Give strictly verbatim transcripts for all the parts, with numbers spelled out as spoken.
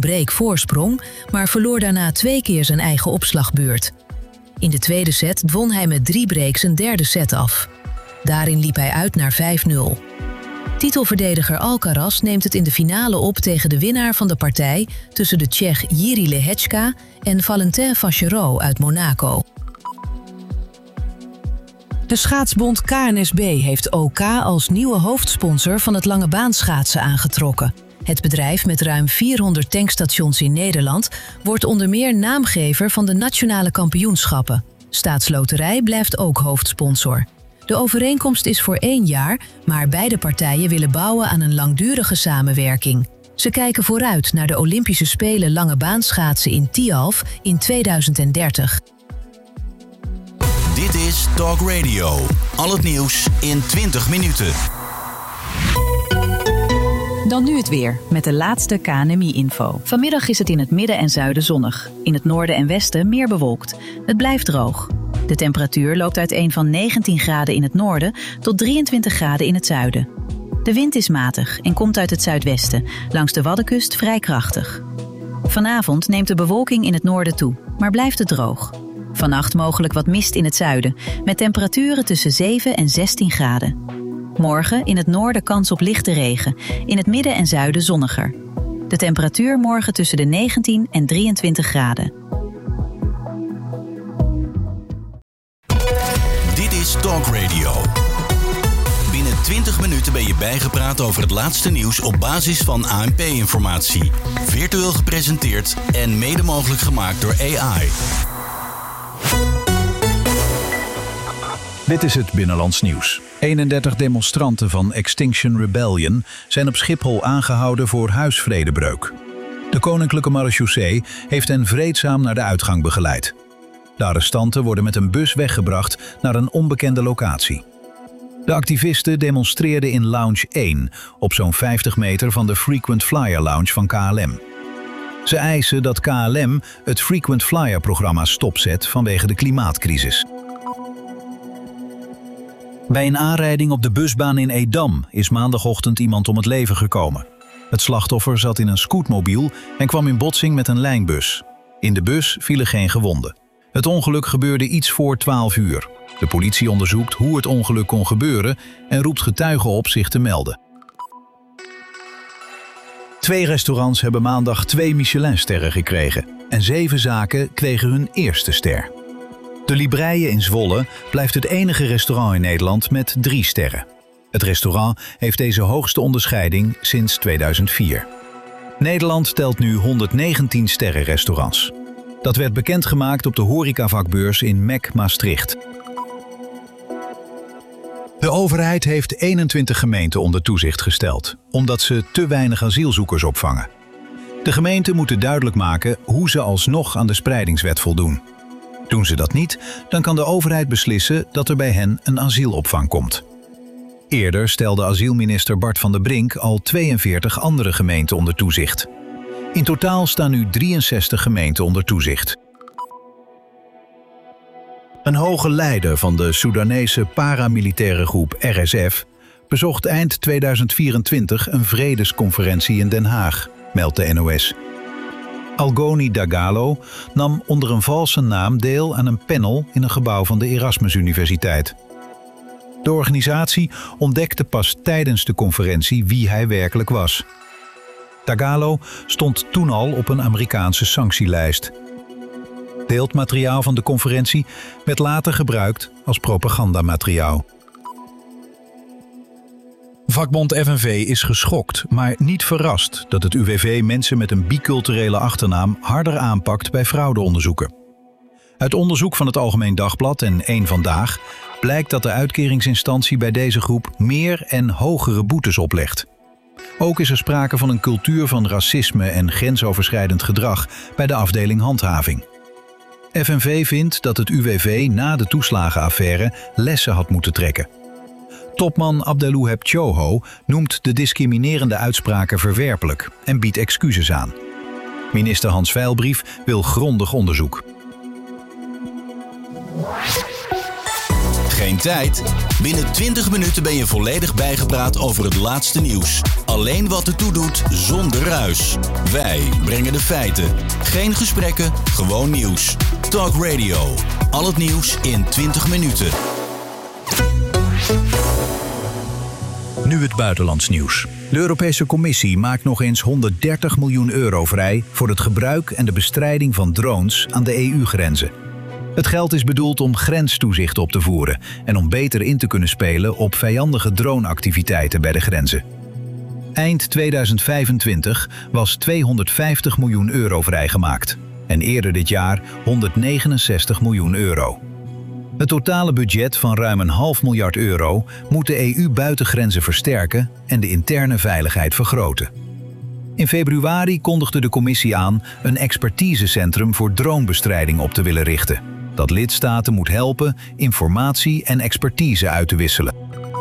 break voorsprong, maar verloor daarna twee keer zijn eigen opslagbeurt. In de tweede set won hij met drie breaks een derde set af. Daarin liep hij uit naar vijf nul. Titelverdediger Alcaraz neemt het in de finale op tegen de winnaar van de partij tussen de Tsjech Jiří Lehečka en Valentin Vachereau uit Monaco. De schaatsbond K N S B heeft O K als nieuwe hoofdsponsor van het langebaanschaatsen aangetrokken. Het bedrijf met ruim vierhonderd tankstations in Nederland wordt onder meer naamgever van de nationale kampioenschappen. Staatsloterij blijft ook hoofdsponsor. De overeenkomst is voor één jaar, maar beide partijen willen bouwen aan een langdurige samenwerking. Ze kijken vooruit naar de Olympische Spelen langebaanschaatsen in Tialf in tweeduizend dertig. Dit is Talk Radio. Al het nieuws in twintig minuten. Dan nu het weer, met de laatste K N M I-info. Vanmiddag is het in het midden en zuiden zonnig. In het noorden en westen meer bewolkt. Het blijft droog. De temperatuur loopt uiteen van negentien graden in het noorden tot drieëntwintig graden in het zuiden. De wind is matig en komt uit het zuidwesten, langs de Waddenkust vrij krachtig. Vanavond neemt de bewolking in het noorden toe, maar blijft het droog. Vannacht mogelijk wat mist in het zuiden, met temperaturen tussen zeven en zestien graden. Morgen in het noorden kans op lichte regen, in het midden en zuiden zonniger. De temperatuur morgen tussen de negentien en drieëntwintig graden. Dit is Talk Radio. Binnen twintig minuten ben je bijgepraat over het laatste nieuws op basis van A N P-informatie. Virtueel gepresenteerd en mede mogelijk gemaakt door A I. Dit is het Binnenlands Nieuws. eenendertig demonstranten van Extinction Rebellion zijn op Schiphol aangehouden voor huisvredebreuk. De Koninklijke Marechaussee heeft hen vreedzaam naar de uitgang begeleid. De arrestanten worden met een bus weggebracht naar een onbekende locatie. De activisten demonstreerden in Lounge één, op zo'n vijftig meter van de Frequent Flyer Lounge van K L M. Ze eisen dat K L M het Frequent Flyer-programma stopzet vanwege de klimaatcrisis. Bij een aanrijding op de busbaan in Edam is maandagochtend iemand om het leven gekomen. Het slachtoffer zat in een scootmobiel en kwam in botsing met een lijnbus. In de bus vielen geen gewonden. Het ongeluk gebeurde iets voor twaalf uur. De politie onderzoekt hoe het ongeluk kon gebeuren en roept getuigen op zich te melden. Twee restaurants hebben maandag twee Michelinsterren gekregen en zeven zaken kregen hun eerste ster. De Libreie in Zwolle blijft het enige restaurant in Nederland met drie sterren. Het restaurant heeft deze hoogste onderscheiding sinds tweeduizend vier. Nederland telt nu honderdnegentien sterrenrestaurants. Dat werd bekendgemaakt op de horecavakbeurs in M E C Maastricht. De overheid heeft eenentwintig gemeenten onder toezicht gesteld, omdat ze te weinig asielzoekers opvangen. De gemeenten moeten duidelijk maken hoe ze alsnog aan de spreidingswet voldoen. Doen ze dat niet, dan kan de overheid beslissen dat er bij hen een asielopvang komt. Eerder stelde asielminister Bart van der Brink al tweeënveertig andere gemeenten onder toezicht. In totaal staan nu drieënzestig gemeenten onder toezicht. Een hoge leider van de Soedanese paramilitaire groep R S F bezocht eind tweeduizend vierentwintig een vredesconferentie in Den Haag, meldt de N O S. Algoni Dagalo nam onder een valse naam deel aan een panel in een gebouw van de Erasmus Universiteit. De organisatie ontdekte pas tijdens de conferentie wie hij werkelijk was. Dagalo stond toen al op een Amerikaanse sanctielijst. Beeldmateriaal van de conferentie werd later gebruikt als propagandamateriaal. Vakbond F N V is geschokt, maar niet verrast dat het U W V mensen met een biculturele achternaam harder aanpakt bij fraudeonderzoeken. Uit onderzoek van het Algemeen Dagblad en Eén Vandaag blijkt dat de uitkeringsinstantie bij deze groep meer en hogere boetes oplegt. Ook is er sprake van een cultuur van racisme en grensoverschrijdend gedrag bij de afdeling handhaving. F N V vindt dat het U W V na de toeslagenaffaire lessen had moeten trekken. Topman Abdelouheb Choho noemt de discriminerende uitspraken verwerpelijk en biedt excuses aan. Minister Hans Veilbrief wil grondig onderzoek. Geen tijd? Binnen twintig minuten ben je volledig bijgepraat over het laatste nieuws. Alleen wat ertoe doet, zonder ruis. Wij brengen de feiten. Geen gesprekken, gewoon nieuws. Talk Radio. Al het nieuws in twintig minuten. Nu het buitenlands nieuws. De Europese Commissie maakt nog eens honderddertig miljoen euro vrij voor het gebruik en de bestrijding van drones aan de E U-grenzen. Het geld is bedoeld om grenstoezicht op te voeren en om beter in te kunnen spelen op vijandige droneactiviteiten bij de grenzen. Eind tweeduizend vijfentwintig was tweehonderdvijftig miljoen euro vrijgemaakt en eerder dit jaar honderdnegenenzestig miljoen euro. Het totale budget van ruim een half miljard euro moet de E U-buitengrenzen versterken en de interne veiligheid vergroten. In februari kondigde de Commissie aan een expertisecentrum voor dronebestrijding op te willen richten, dat lidstaten moet helpen informatie en expertise uit te wisselen.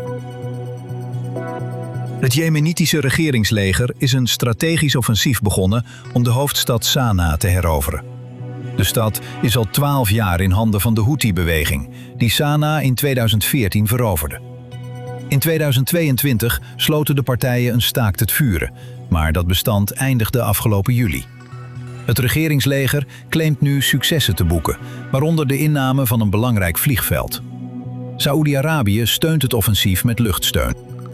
Het Jemenitische regeringsleger is een strategisch offensief begonnen om de hoofdstad Sanaa te heroveren. De stad is al twaalf jaar in handen van de Houthi-beweging, die Sanaa in tweeduizend veertien veroverde. In tweeduizend tweeëntwintig sloten de partijen een staakt het vuren, maar dat bestand eindigde afgelopen juli. Het regeringsleger claimt nu successen te boeken, waaronder de inname van een belangrijk vliegveld. Saoedi-Arabië steunt het offensief met luchtsteun.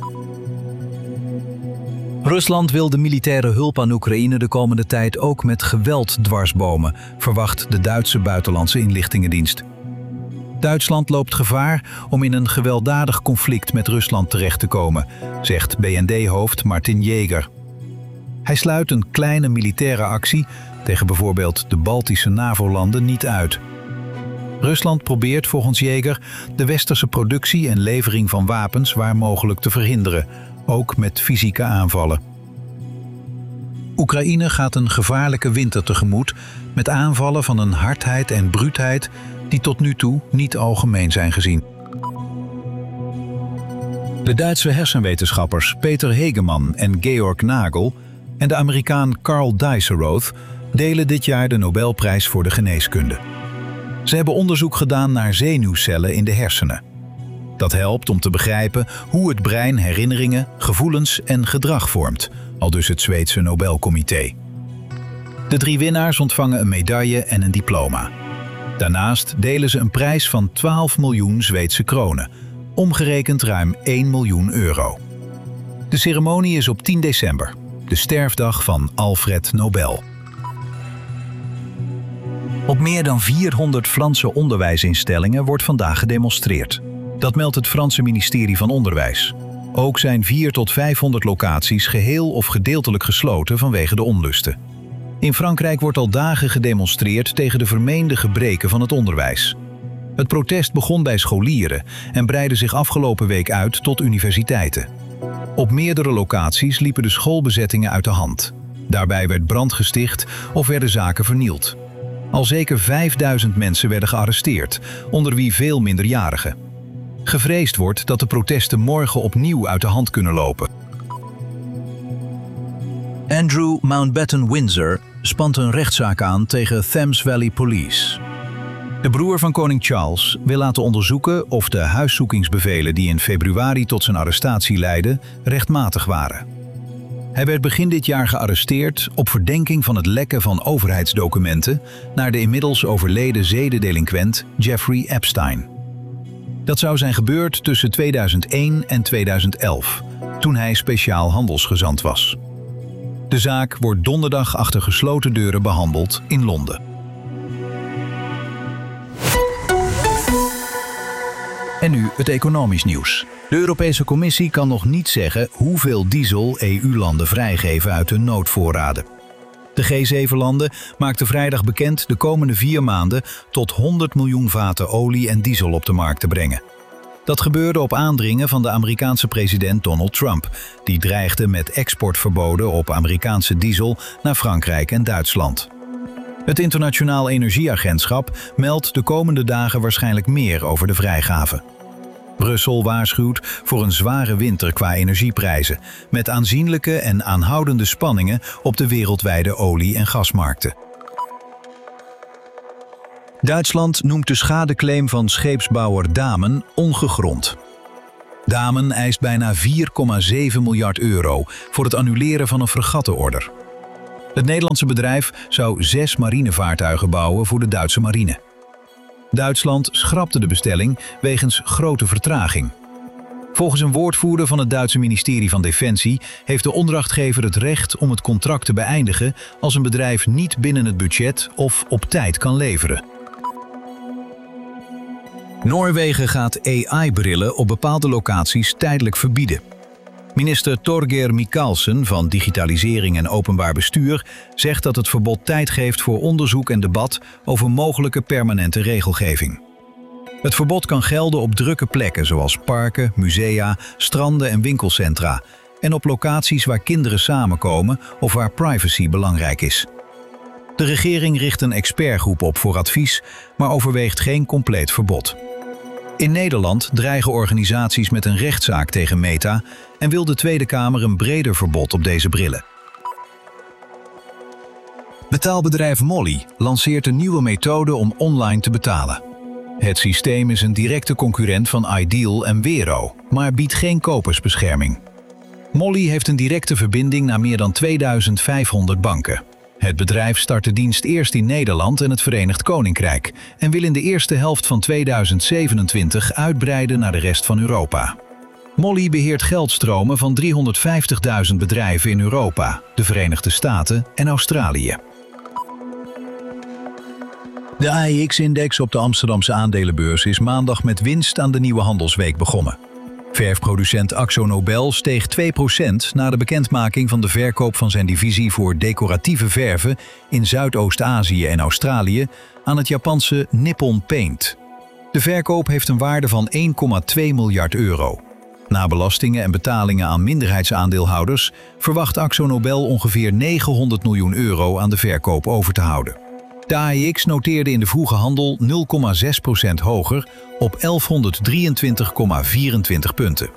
Rusland wil de militaire hulp aan Oekraïne de komende tijd ook met geweld dwarsbomen, verwacht de Duitse buitenlandse inlichtingendienst. Duitsland loopt gevaar om in een gewelddadig conflict met Rusland terecht te komen, zegt B N D-hoofd Martin Jäger. Hij sluit een kleine militaire actie tegen bijvoorbeeld de Baltische NAVO-landen niet uit. Rusland probeert volgens Jäger de westerse productie en levering van wapens waar mogelijk te verhinderen, ook met fysieke aanvallen. Oekraïne gaat een gevaarlijke winter tegemoet met aanvallen van een hardheid en bruutheid die tot nu toe niet algemeen zijn gezien. De Duitse hersenwetenschappers Peter Hegemann en Georg Nagel en de Amerikaan Carl Dijsselroth delen dit jaar de Nobelprijs voor de geneeskunde. Ze hebben onderzoek gedaan naar zenuwcellen in de hersenen. Dat helpt om te begrijpen hoe het brein herinneringen, gevoelens en gedrag vormt, aldus het Zweedse Nobelcomité. De drie winnaars ontvangen een medaille en een diploma. Daarnaast delen ze een prijs van twaalf miljoen Zweedse kronen, omgerekend ruim één miljoen euro. De ceremonie is op tien december, de sterfdag van Alfred Nobel. Op meer dan vierhonderd Franse onderwijsinstellingen wordt vandaag gedemonstreerd. Dat meldt het Franse ministerie van Onderwijs. Ook zijn vierhonderd tot vijfhonderd locaties geheel of gedeeltelijk gesloten vanwege de onlusten. In Frankrijk wordt al dagen gedemonstreerd tegen de vermeende gebreken van het onderwijs. Het protest begon bij scholieren en breidde zich afgelopen week uit tot universiteiten. Op meerdere locaties liepen de schoolbezettingen uit de hand. Daarbij werd brand gesticht of werden zaken vernield. Al zeker vijfduizend mensen werden gearresteerd, onder wie veel minderjarigen. Gevreesd wordt dat de protesten morgen opnieuw uit de hand kunnen lopen. Andrew Mountbatten Windsor spant een rechtszaak aan tegen Thames Valley Police. De broer van koning Charles wil laten onderzoeken of de huiszoekingsbevelen die in februari tot zijn arrestatie leidden rechtmatig waren. Hij werd begin dit jaar gearresteerd op verdenking van het lekken van overheidsdocumenten naar de inmiddels overleden zedendelinquent Jeffrey Epstein. Dat zou zijn gebeurd tussen tweeduizend één en tweeduizend elf, toen hij speciaal handelsgezant was. De zaak wordt donderdag achter gesloten deuren behandeld in Londen. En nu het economisch nieuws. De Europese Commissie kan nog niet zeggen hoeveel diesel E U-landen vrijgeven uit hun noodvoorraden. De G zeven landen maakten vrijdag bekend de komende vier maanden tot honderd miljoen vaten olie en diesel op de markt te brengen. Dat gebeurde op aandringen van de Amerikaanse president Donald Trump, die dreigde met exportverboden op Amerikaanse diesel naar Frankrijk en Duitsland. Het Internationaal Energieagentschap meldt de komende dagen waarschijnlijk meer over de vrijgave. Brussel waarschuwt voor een zware winter qua energieprijzen, met aanzienlijke en aanhoudende spanningen op de wereldwijde olie- en gasmarkten. Duitsland noemt de schadeclaim van scheepsbouwer Damen ongegrond. Damen eist bijna vier komma zeven miljard euro voor het annuleren van een fregattenorder. Het Nederlandse bedrijf zou zes marinevaartuigen bouwen voor de Duitse marine. Duitsland schrapte de bestelling wegens grote vertraging. Volgens een woordvoerder van het Duitse ministerie van Defensie heeft de opdrachtgever het recht om het contract te beëindigen als een bedrijf niet binnen het budget of op tijd kan leveren. Noorwegen gaat A I-brillen op bepaalde locaties tijdelijk verbieden. Minister Torgeir Micaelsen van Digitalisering en Openbaar Bestuur zegt dat het verbod tijd geeft voor onderzoek en debat over mogelijke permanente regelgeving. Het verbod kan gelden op drukke plekken zoals parken, musea, stranden en winkelcentra en op locaties waar kinderen samenkomen of waar privacy belangrijk is. De regering richt een expertgroep op voor advies, maar overweegt geen compleet verbod. In Nederland dreigen organisaties met een rechtszaak tegen Meta en wil de Tweede Kamer een breder verbod op deze brillen. Betaalbedrijf Mollie lanceert een nieuwe methode om online te betalen. Het systeem is een directe concurrent van Ideal en Wero, maar biedt geen kopersbescherming. Mollie heeft een directe verbinding naar meer dan tweeduizend vijfhonderd banken. Het bedrijf start de dienst eerst in Nederland en het Verenigd Koninkrijk en wil in de eerste helft van tweeduizend zevenentwintig uitbreiden naar de rest van Europa. Mollie beheert geldstromen van driehonderdvijftigduizend bedrijven in Europa, de Verenigde Staten en Australië. De A E X-index op de Amsterdamse aandelenbeurs is maandag met winst aan de nieuwe handelsweek begonnen. Verfproducent AkzoNobel steeg twee procent na de bekendmaking van de verkoop van zijn divisie voor decoratieve verven in Zuidoost-Azië en Australië aan het Japanse Nippon Paint. De verkoop heeft een waarde van één komma twee miljard euro. Na belastingen en betalingen aan minderheidsaandeelhouders verwacht AkzoNobel ongeveer negenhonderd miljoen euro aan de verkoop over te houden. De A E X noteerde in de vroege handel nul komma zes procent hoger op elfhonderddrieëntwintig komma vierentwintig punten.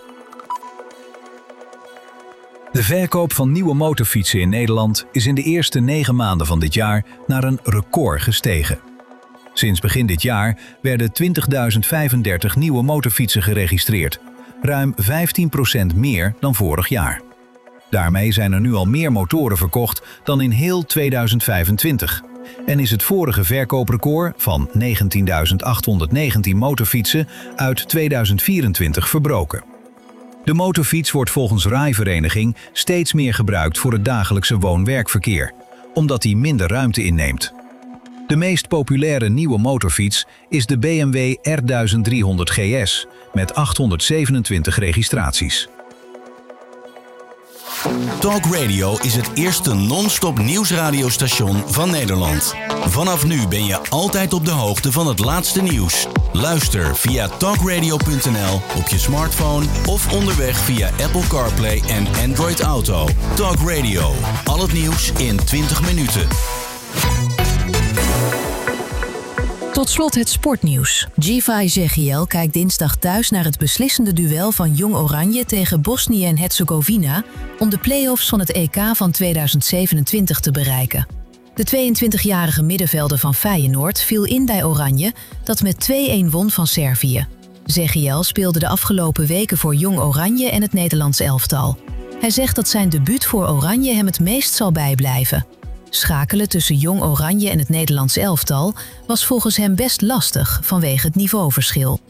De verkoop van nieuwe motorfietsen in Nederland is in de eerste negen maanden van dit jaar naar een record gestegen. Sinds begin dit jaar werden twintigduizend vijfendertig nieuwe motorfietsen geregistreerd, ruim vijftien procent meer dan vorig jaar. Daarmee zijn er nu al meer motoren verkocht dan in heel tweeduizend vijfentwintig. En is het vorige verkooprecord van negentienduizend achthonderdnegentien motorfietsen uit tweeduizend vierentwintig verbroken. De motorfiets wordt volgens Rijvereniging steeds meer gebruikt voor het dagelijkse woon-werkverkeer, omdat die minder ruimte inneemt. De meest populaire nieuwe motorfiets is de B M W R duizend driehonderd G S met achthonderdzevenentwintig registraties. Talk Radio is het eerste non-stop nieuwsradiostation van Nederland. Vanaf nu ben je altijd op de hoogte van het laatste nieuws. Luister via talkradio punt n l op je smartphone of onderweg via Apple CarPlay en Android Auto. Talk Radio, al het nieuws in twintig minuten. Tot slot het sportnieuws. Givay Zegiel kijkt dinsdag thuis naar het beslissende duel van Jong Oranje tegen Bosnië en Herzegovina om de play-offs van het E K van tweeduizend zevenentwintig te bereiken. De tweeëntwintigjarige middenvelder van Feyenoord viel in bij Oranje, dat met twee-een won van Servië. Zegiel speelde de afgelopen weken voor Jong Oranje en het Nederlands elftal. Hij zegt dat zijn debuut voor Oranje hem het meest zal bijblijven. Schakelen tussen Jong Oranje en het Nederlands elftal was volgens hem best lastig vanwege het niveauverschil.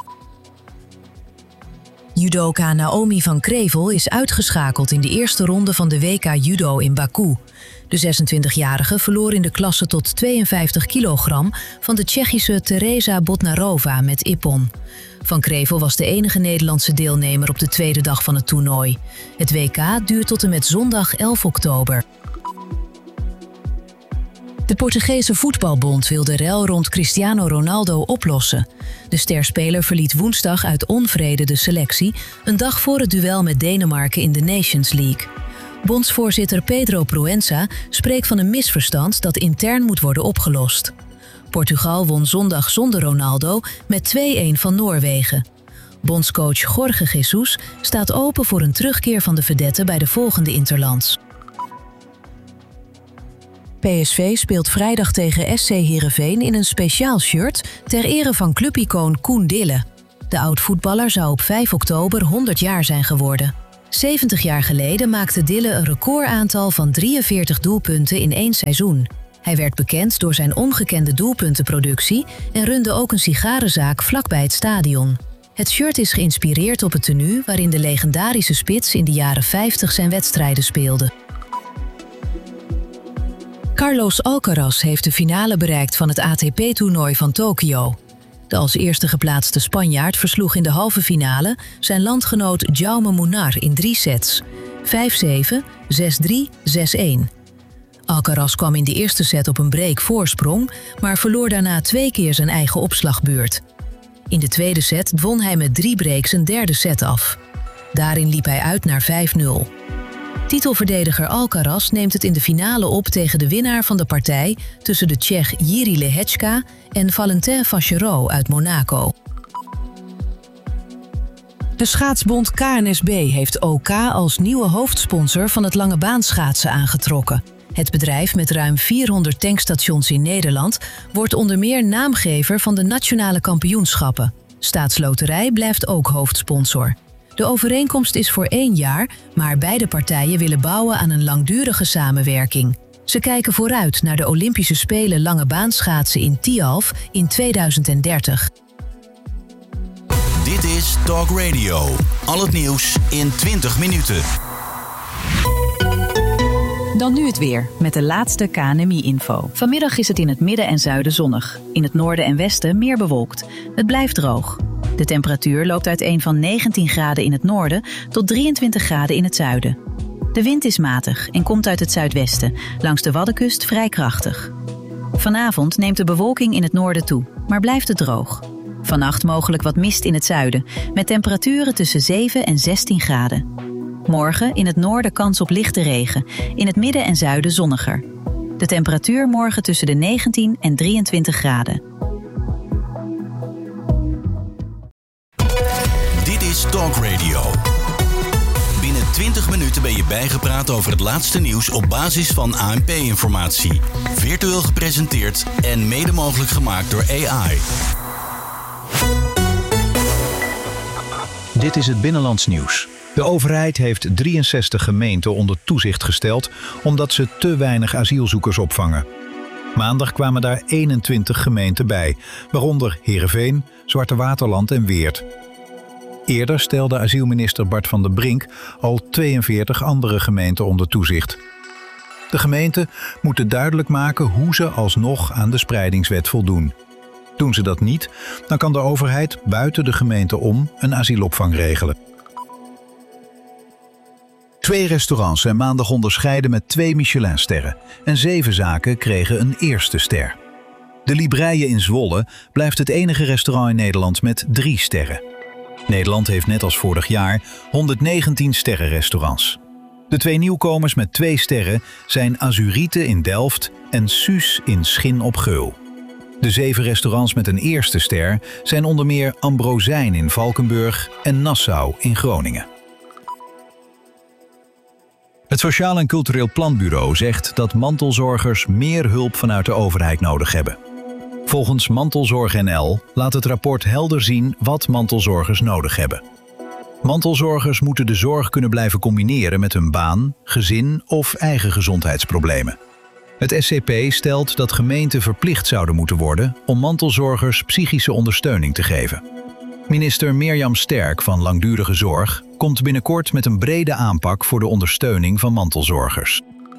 Judoka Naomi van Krevel is uitgeschakeld in de eerste ronde van de W K Judo in Baku. De zesentwintigjarige verloor in de klasse tot tweeënvijftig kilogram van de Tsjechische Teresa Botnarova met ippon. Van Krevel was de enige Nederlandse deelnemer op de tweede dag van het toernooi. Het W K duurt tot en met zondag elf oktober. De Portugese voetbalbond wil de rel rond Cristiano Ronaldo oplossen. De sterspeler verliet woensdag uit onvrede de selectie, een dag voor het duel met Denemarken in de Nations League. Bondsvoorzitter Pedro Proença spreekt van een misverstand dat intern moet worden opgelost. Portugal won zondag zonder Ronaldo met twee-een van Noorwegen. Bondscoach Jorge Jesus staat open voor een terugkeer van de vedette bij de volgende interlands. P S V speelt vrijdag tegen S C Heerenveen in een speciaal shirt ter ere van clubicoon Koen Dille. De oud-voetballer zou op vijf oktober honderd jaar zijn geworden. zeventig jaar geleden maakte Dille een recordaantal van drieënveertig doelpunten in één seizoen. Hij werd bekend door zijn ongekende doelpuntenproductie en runde ook een sigarenzaak vlakbij het stadion. Het shirt is geïnspireerd op het tenue waarin de legendarische spits in de jaren vijftig zijn wedstrijden speelde. Carlos Alcaraz heeft de finale bereikt van het A T P-toernooi van Tokio. De als eerste geplaatste Spanjaard versloeg in de halve finale zijn landgenoot Jaume Munar in drie sets. vijf zeven, zes drie, zes een. Alcaraz kwam in de eerste set op een break voorsprong, maar verloor daarna twee keer zijn eigen opslagbeurt. In de tweede set won hij met drie breaks een derde set af. Daarin liep hij uit naar vijf nul. Titelverdediger Alcaraz neemt het in de finale op tegen de winnaar van de partij tussen de Tsjech Jiří Lehečka en Valentin Vachereau uit Monaco. De schaatsbond K N S B heeft O K als nieuwe hoofdsponsor van het langebaanschaatsen aangetrokken. Het bedrijf met ruim vierhonderd tankstations in Nederland wordt onder meer naamgever van de nationale kampioenschappen. Staatsloterij blijft ook hoofdsponsor. De overeenkomst is voor één jaar, maar beide partijen willen bouwen aan een langdurige samenwerking. Ze kijken vooruit naar de Olympische Spelen langebaanschaatsen in Tialf in tweeduizend dertig. Dit is Talk Radio. Al het nieuws in twintig minuten. Dan nu het weer, met de laatste K N M I-info. Vanmiddag is het in het midden en zuiden zonnig. In het noorden en westen meer bewolkt. Het blijft droog. De temperatuur loopt uiteen van negentien graden in het noorden tot drieëntwintig graden in het zuiden. De wind is matig en komt uit het zuidwesten, langs de Waddenkust vrij krachtig. Vanavond neemt de bewolking in het noorden toe, maar blijft het droog. Vannacht mogelijk wat mist in het zuiden, met temperaturen tussen zeven en zestien graden. Morgen in het noorden kans op lichte regen, in het midden en zuiden zonniger. De temperatuur morgen tussen de negentien en drieëntwintig graden. Dit is Talk Radio. Binnen twintig minuten ben je bijgepraat over het laatste nieuws op basis van A N P-informatie. Virtueel gepresenteerd en mede mogelijk gemaakt door A I. Dit is het Binnenlands nieuws. De overheid heeft drieënzestig gemeenten onder toezicht gesteld omdat ze te weinig asielzoekers opvangen. Maandag kwamen daar eenentwintig gemeenten bij, waaronder Heerenveen, Zwarte Waterland en Weert. Eerder stelde asielminister Bart van der Brink al tweeënveertig andere gemeenten onder toezicht. De gemeenten moeten duidelijk maken hoe ze alsnog aan de spreidingswet voldoen. Doen ze dat niet, dan kan de overheid buiten de gemeente om een asielopvang regelen. Twee restaurants zijn maandag onderscheiden met twee Michelinsterren en zeven zaken kregen een eerste ster. De Libreie in Zwolle blijft het enige restaurant in Nederland met drie sterren. Nederland heeft net als vorig jaar honderdnegentien sterrenrestaurants. De twee nieuwkomers met twee sterren zijn Azurite in Delft en Suus in Schin op Geul. De zeven restaurants met een eerste ster zijn onder meer Ambrosijn in Valkenburg en Nassau in Groningen. Het Sociaal en Cultureel Planbureau zegt dat mantelzorgers meer hulp vanuit de overheid nodig hebben. Volgens Mantelzorg N L laat het rapport helder zien wat mantelzorgers nodig hebben. Mantelzorgers moeten de zorg kunnen blijven combineren met hun baan, gezin of eigen gezondheidsproblemen. Het S C P stelt dat gemeenten verplicht zouden moeten worden om mantelzorgers psychische ondersteuning te geven. Minister Mirjam Sterk van Langdurige Zorg komt binnenkort met een brede aanpak voor de ondersteuning van mantelzorgers.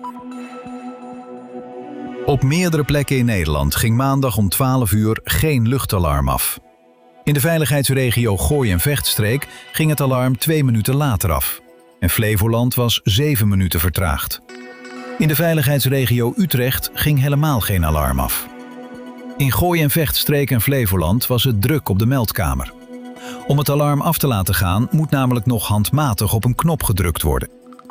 Op meerdere plekken in Nederland ging maandag om twaalf uur geen luchtalarm af. In de veiligheidsregio Gooi- en Vechtstreek ging het alarm twee minuten later af. En Flevoland was zeven minuten vertraagd. In de veiligheidsregio Utrecht ging helemaal geen alarm af. In Gooi- en Vechtstreek en Flevoland was het druk op de meldkamer. Om het alarm af te laten gaan moet namelijk nog handmatig op een knop gedrukt worden.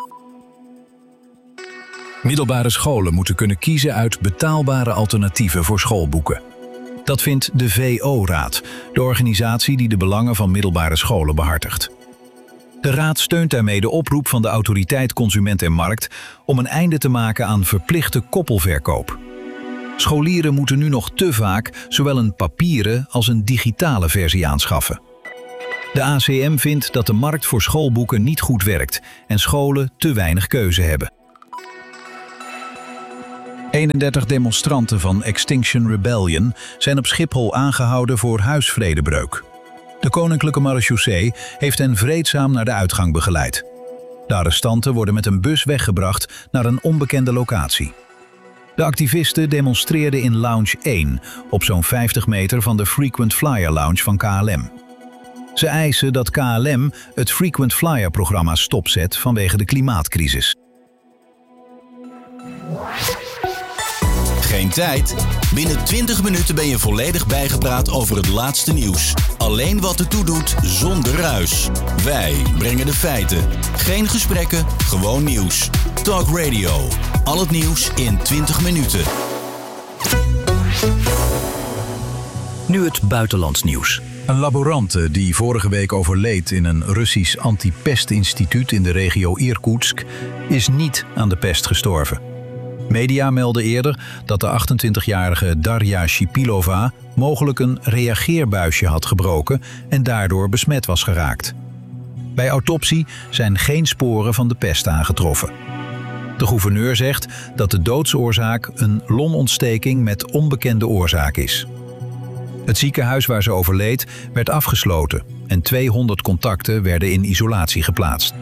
Middelbare scholen moeten kunnen kiezen uit betaalbare alternatieven voor schoolboeken. Dat vindt de V O-raad, de organisatie die de belangen van middelbare scholen behartigt. De raad steunt daarmee de oproep van de Autoriteit Consument en Markt om een einde te maken aan verplichte koppelverkoop. Scholieren moeten nu nog te vaak zowel een papieren als een digitale versie aanschaffen. De A C M vindt dat de markt voor schoolboeken niet goed werkt en scholen te weinig keuze hebben. eenendertig demonstranten van Extinction Rebellion zijn op Schiphol aangehouden voor huisvredebreuk. De Koninklijke Marechaussee heeft hen vreedzaam naar de uitgang begeleid. De arrestanten worden met een bus weggebracht naar een onbekende locatie. De activisten demonstreerden in Lounge één, op zo'n vijftig meter van de Frequent Flyer Lounge van K L M. Ze eisen dat K L M het Frequent Flyer-programma stopzet vanwege de klimaatcrisis. Geen tijd? Binnen twintig minuten ben je volledig bijgepraat over het laatste nieuws. Alleen wat ertoe doet, zonder ruis. Wij brengen de feiten. Geen gesprekken, gewoon nieuws. Talk Radio. Al het nieuws in twintig minuten. Nu het buitenlands nieuws. Een laborante die vorige week overleed in een Russisch antipestinstituut in de regio Irkoetsk is niet aan de pest gestorven. Media melden eerder dat de achtentwintigjarige Darja Shipilova mogelijk een reageerbuisje had gebroken en daardoor besmet was geraakt. Bij autopsie zijn geen sporen van de pest aangetroffen. De gouverneur zegt dat de doodsoorzaak een longontsteking met onbekende oorzaak is. Het ziekenhuis waar ze overleed werd afgesloten en tweehonderd contacten werden in isolatie geplaatst.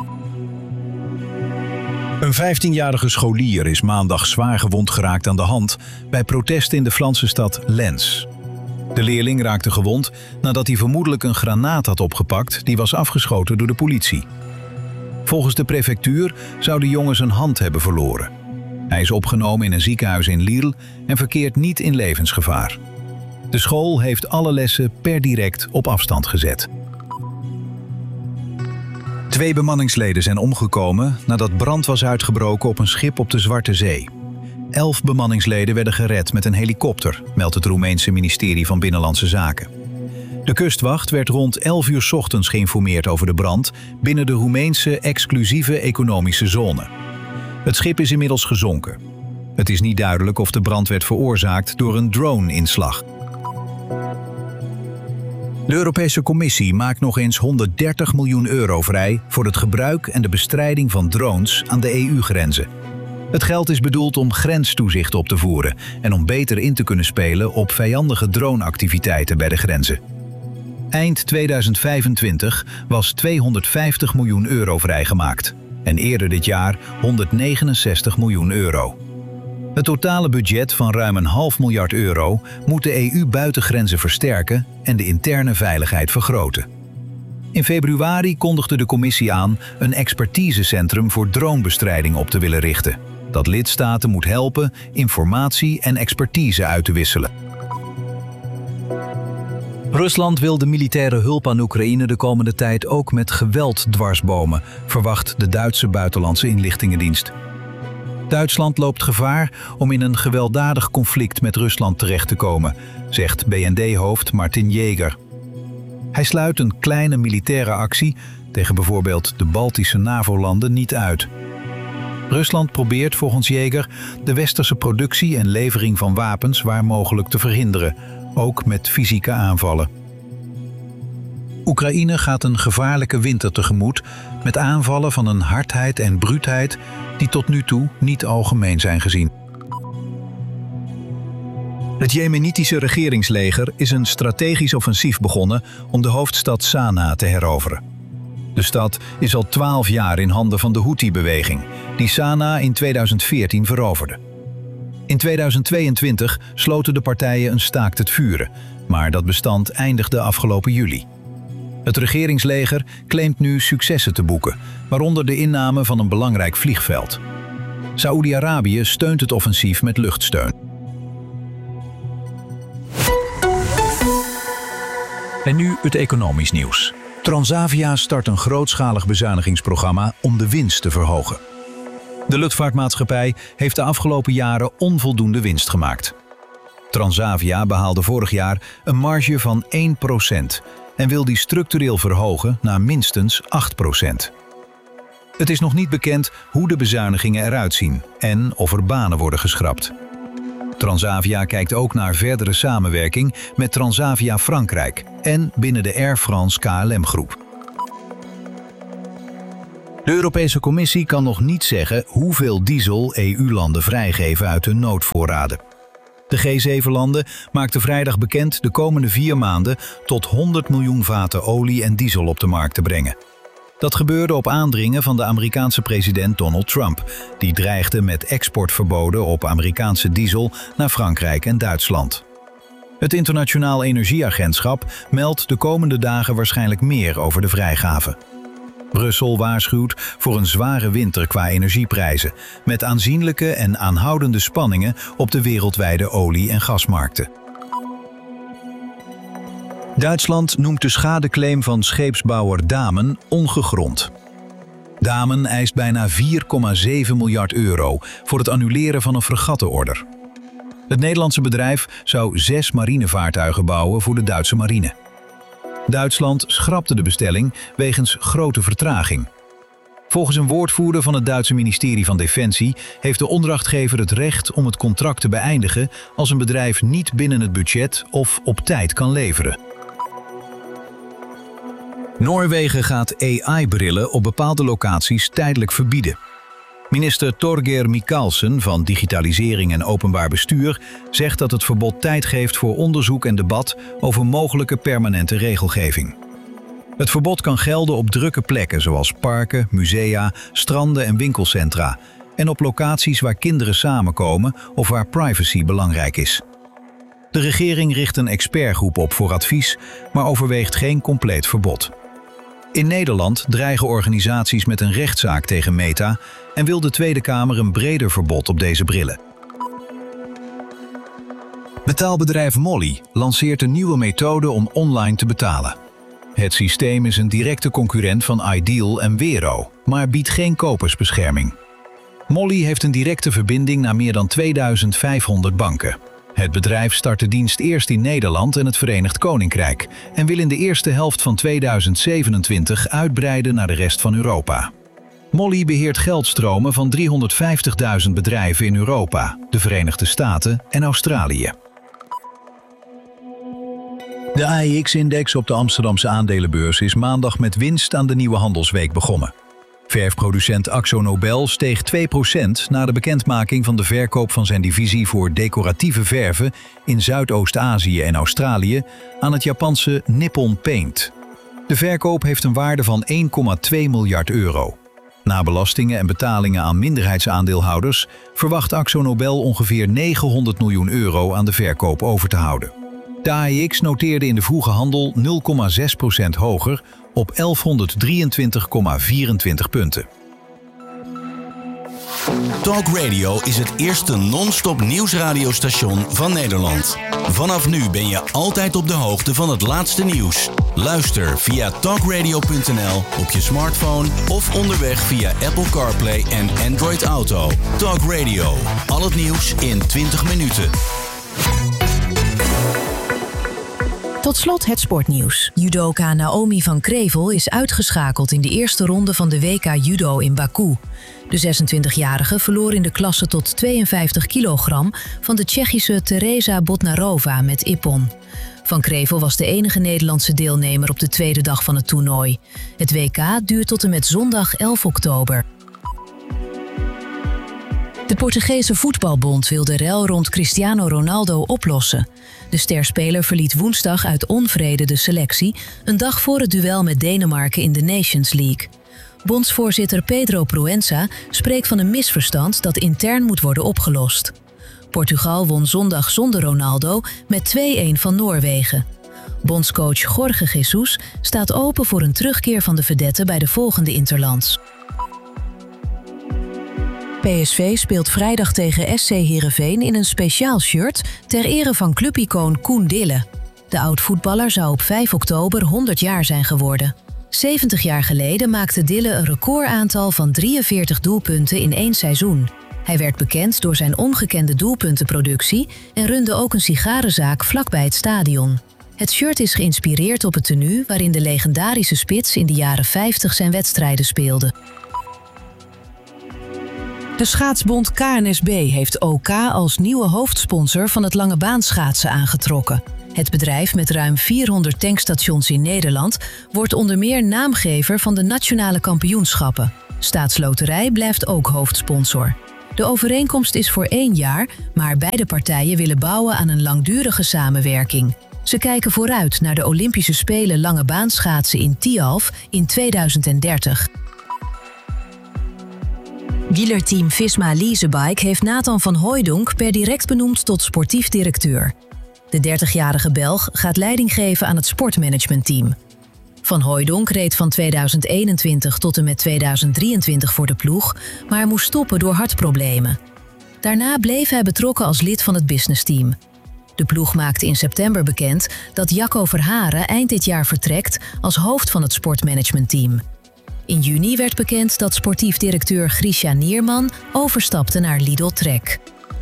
Een vijftienjarige scholier is maandag zwaar gewond geraakt aan de hand bij protesten in de Franse stad Lens. De leerling raakte gewond nadat hij vermoedelijk een granaat had opgepakt die was afgeschoten door de politie. Volgens de prefectuur zou de jongen zijn hand hebben verloren. Hij is opgenomen in een ziekenhuis in Lille en verkeert niet in levensgevaar. De school heeft alle lessen per direct op afstand gezet. Twee bemanningsleden zijn omgekomen nadat brand was uitgebroken op een schip op de Zwarte Zee. Elf bemanningsleden werden gered met een helikopter, meldt het Roemeense ministerie van Binnenlandse Zaken. De kustwacht werd rond elf uur 's ochtends geïnformeerd over de brand binnen de Roemeense exclusieve economische zone. Het schip is inmiddels gezonken. Het is niet duidelijk of de brand werd veroorzaakt door een drone-inslag. De Europese Commissie maakt nog eens honderddertig miljoen euro vrij voor het gebruik en de bestrijding van drones aan de E U-grenzen. Het geld is bedoeld om grenstoezicht op te voeren en om beter in te kunnen spelen op vijandige droneactiviteiten bij de grenzen. Eind tweeduizend vijfentwintig was tweehonderdvijftig miljoen euro vrijgemaakt en eerder dit jaar honderdnegenenzestig miljoen euro. Het totale budget van ruim een half miljard euro moet de E U-buitengrenzen versterken en de interne veiligheid vergroten. In februari kondigde de Commissie aan een expertisecentrum voor dronebestrijding op te willen richten, dat lidstaten moet helpen informatie en expertise uit te wisselen. Rusland wil de militaire hulp aan Oekraïne de komende tijd ook met geweld dwarsbomen, verwacht de Duitse Buitenlandse Inlichtingendienst. Duitsland loopt gevaar om in een gewelddadig conflict met Rusland terecht te komen, zegt B N D-hoofd Martin Jäger. Hij sluit een kleine militaire actie tegen bijvoorbeeld de Baltische NAVO-landen niet uit. Rusland probeert volgens Jäger de westerse productie en levering van wapens waar mogelijk te verhinderen, ook met fysieke aanvallen. Oekraïne gaat een gevaarlijke winter tegemoet met aanvallen van een hardheid en bruutheid die tot nu toe niet algemeen zijn gezien. Het Jemenitische regeringsleger is een strategisch offensief begonnen om de hoofdstad Sanaa te heroveren. De stad is al twaalf jaar in handen van de Houthi-beweging, die Sanaa in tweeduizend veertien veroverde. In tweeduizend tweeëntwintig sloten de partijen een staakt het vuren, maar dat bestand eindigde afgelopen juli. Het regeringsleger claimt nu successen te boeken, waaronder de inname van een belangrijk vliegveld. Saoedi-Arabië steunt het offensief met luchtsteun. En nu het economisch nieuws. Transavia start een grootschalig bezuinigingsprogramma om de winst te verhogen. De luchtvaartmaatschappij heeft de afgelopen jaren onvoldoende winst gemaakt. Transavia behaalde vorig jaar een marge van één procent en wil die structureel verhogen naar minstens acht procent. Het is nog niet bekend hoe de bezuinigingen eruit zien en of er banen worden geschrapt. Transavia kijkt ook naar verdere samenwerking met Transavia Frankrijk en binnen de Air France K L M-groep. De Europese Commissie kan nog niet zeggen hoeveel diesel E U-landen vrijgeven uit hun noodvoorraden. De G zeven landen maakten vrijdag bekend de komende vier maanden tot honderd miljoen vaten olie en diesel op de markt te brengen. Dat gebeurde op aandringen van de Amerikaanse president Donald Trump, die dreigde met exportverboden op Amerikaanse diesel naar Frankrijk en Duitsland. Het Internationaal Energieagentschap meldt de komende dagen waarschijnlijk meer over de vrijgave. Brussel waarschuwt voor een zware winter qua energieprijzen, met aanzienlijke en aanhoudende spanningen op de wereldwijde olie- en gasmarkten. Duitsland noemt de schadeclaim van scheepsbouwer Damen ongegrond. Damen eist bijna vier komma zeven miljard euro voor het annuleren van een fregattenorder. Het Nederlandse bedrijf zou zes marinevaartuigen bouwen voor de Duitse marine. Duitsland schrapte de bestelling wegens grote vertraging. Volgens een woordvoerder van het Duitse ministerie van Defensie heeft de opdrachtgever het recht om het contract te beëindigen als een bedrijf niet binnen het budget of op tijd kan leveren. Noorwegen gaat A I-brillen op bepaalde locaties tijdelijk verbieden. Minister Torgeir Micaelsen van Digitalisering en Openbaar Bestuur zegt dat het verbod tijd geeft voor onderzoek en debat over mogelijke permanente regelgeving. Het verbod kan gelden op drukke plekken zoals parken, musea, stranden en winkelcentra en op locaties waar kinderen samenkomen of waar privacy belangrijk is. De regering richt een expertgroep op voor advies, maar overweegt geen compleet verbod. In Nederland dreigen organisaties met een rechtszaak tegen Meta en wil de Tweede Kamer een breder verbod op deze brillen. Betaalbedrijf Mollie lanceert een nieuwe methode om online te betalen. Het systeem is een directe concurrent van Ideal en Wero, maar biedt geen kopersbescherming. Mollie heeft een directe verbinding naar meer dan tweeduizend vijfhonderd banken. Het bedrijf start de dienst eerst in Nederland en het Verenigd Koninkrijk en wil in de eerste helft van tweeduizend zevenentwintig uitbreiden naar de rest van Europa. Mollie beheert geldstromen van driehonderdvijftigduizend bedrijven in Europa, de Verenigde Staten en Australië. De A E X-index op de Amsterdamse aandelenbeurs is maandag met winst aan de nieuwe handelsweek begonnen. Verfproducent AkzoNobel steeg twee procent na de bekendmaking van de verkoop van zijn divisie voor decoratieve verven in Zuidoost-Azië en Australië aan het Japanse Nippon Paint. De verkoop heeft een waarde van één komma twee miljard euro. Na belastingen en betalingen aan minderheidsaandeelhouders verwacht AkzoNobel ongeveer negenhonderd miljoen euro aan de verkoop over te houden. De A E X noteerde in de vroege handel nul komma zes procent hoger op elfhonderddrieëntwintig komma vierentwintig punten. Talk Radio is het eerste non-stop nieuwsradiostation van Nederland. Vanaf nu ben je altijd op de hoogte van het laatste nieuws. Luister via talkradio punt n l op je smartphone of onderweg via Apple CarPlay en Android Auto. Talk Radio, al het nieuws in twintig minuten. Tot slot het sportnieuws. Judoka Naomi van Krevel is uitgeschakeld in de eerste ronde van de W K Judo in Baku. De zesentwintigjarige verloor in de klasse tot tweeënvijftig kilogram van de Tsjechische Teresa Botnarova met ippon. Van Krevel was de enige Nederlandse deelnemer op de tweede dag van het toernooi. Het W K duurt tot en met zondag elf oktober. De Portugese voetbalbond wil de rel rond Cristiano Ronaldo oplossen. De sterspeler verliet woensdag uit onvrede de selectie, een dag voor het duel met Denemarken in de Nations League. Bondsvoorzitter Pedro Proença spreekt van een misverstand dat intern moet worden opgelost. Portugal won zondag zonder Ronaldo met twee-een van Noorwegen. Bondscoach Jorge Jesus staat open voor een terugkeer van de vedette bij de volgende interlands. P S V speelt vrijdag tegen S C Heerenveen in een speciaal shirt ter ere van clubicoon Koen Dille. De oud-voetballer zou op vijf oktober honderd jaar zijn geworden. zeventig jaar geleden maakte Dille een recordaantal van drieënveertig doelpunten in één seizoen. Hij werd bekend door zijn ongekende doelpuntenproductie en runde ook een sigarenzaak vlakbij het stadion. Het shirt is geïnspireerd op het tenue waarin de legendarische spits in de jaren vijftig zijn wedstrijden speelde. De schaatsbond K N S B heeft O K als nieuwe hoofdsponsor van het langebaanschaatsen aangetrokken. Het bedrijf met ruim vierhonderd tankstations in Nederland wordt onder meer naamgever van de nationale kampioenschappen. Staatsloterij blijft ook hoofdsponsor. De overeenkomst is voor één jaar, maar beide partijen willen bouwen aan een langdurige samenwerking. Ze kijken vooruit naar de Olympische Spelen langebaanschaatsen in Tialf in tweeduizend dertig. Wielerteam Visma Leasebike heeft Nathan van Hooijdonk per direct benoemd tot sportief directeur. De dertigjarige Belg gaat leiding geven aan het sportmanagementteam. Van Hooijdonk reed van tweeduizend eenentwintig tot en met tweeduizend drieëntwintig voor de ploeg, maar hij moest stoppen door hartproblemen. Daarna bleef hij betrokken als lid van het businessteam. De ploeg maakte in september bekend dat Jacco Verharen eind dit jaar vertrekt als hoofd van het sportmanagementteam. In juni werd bekend dat sportief directeur Grisha Nierman overstapte naar Lidl Trek.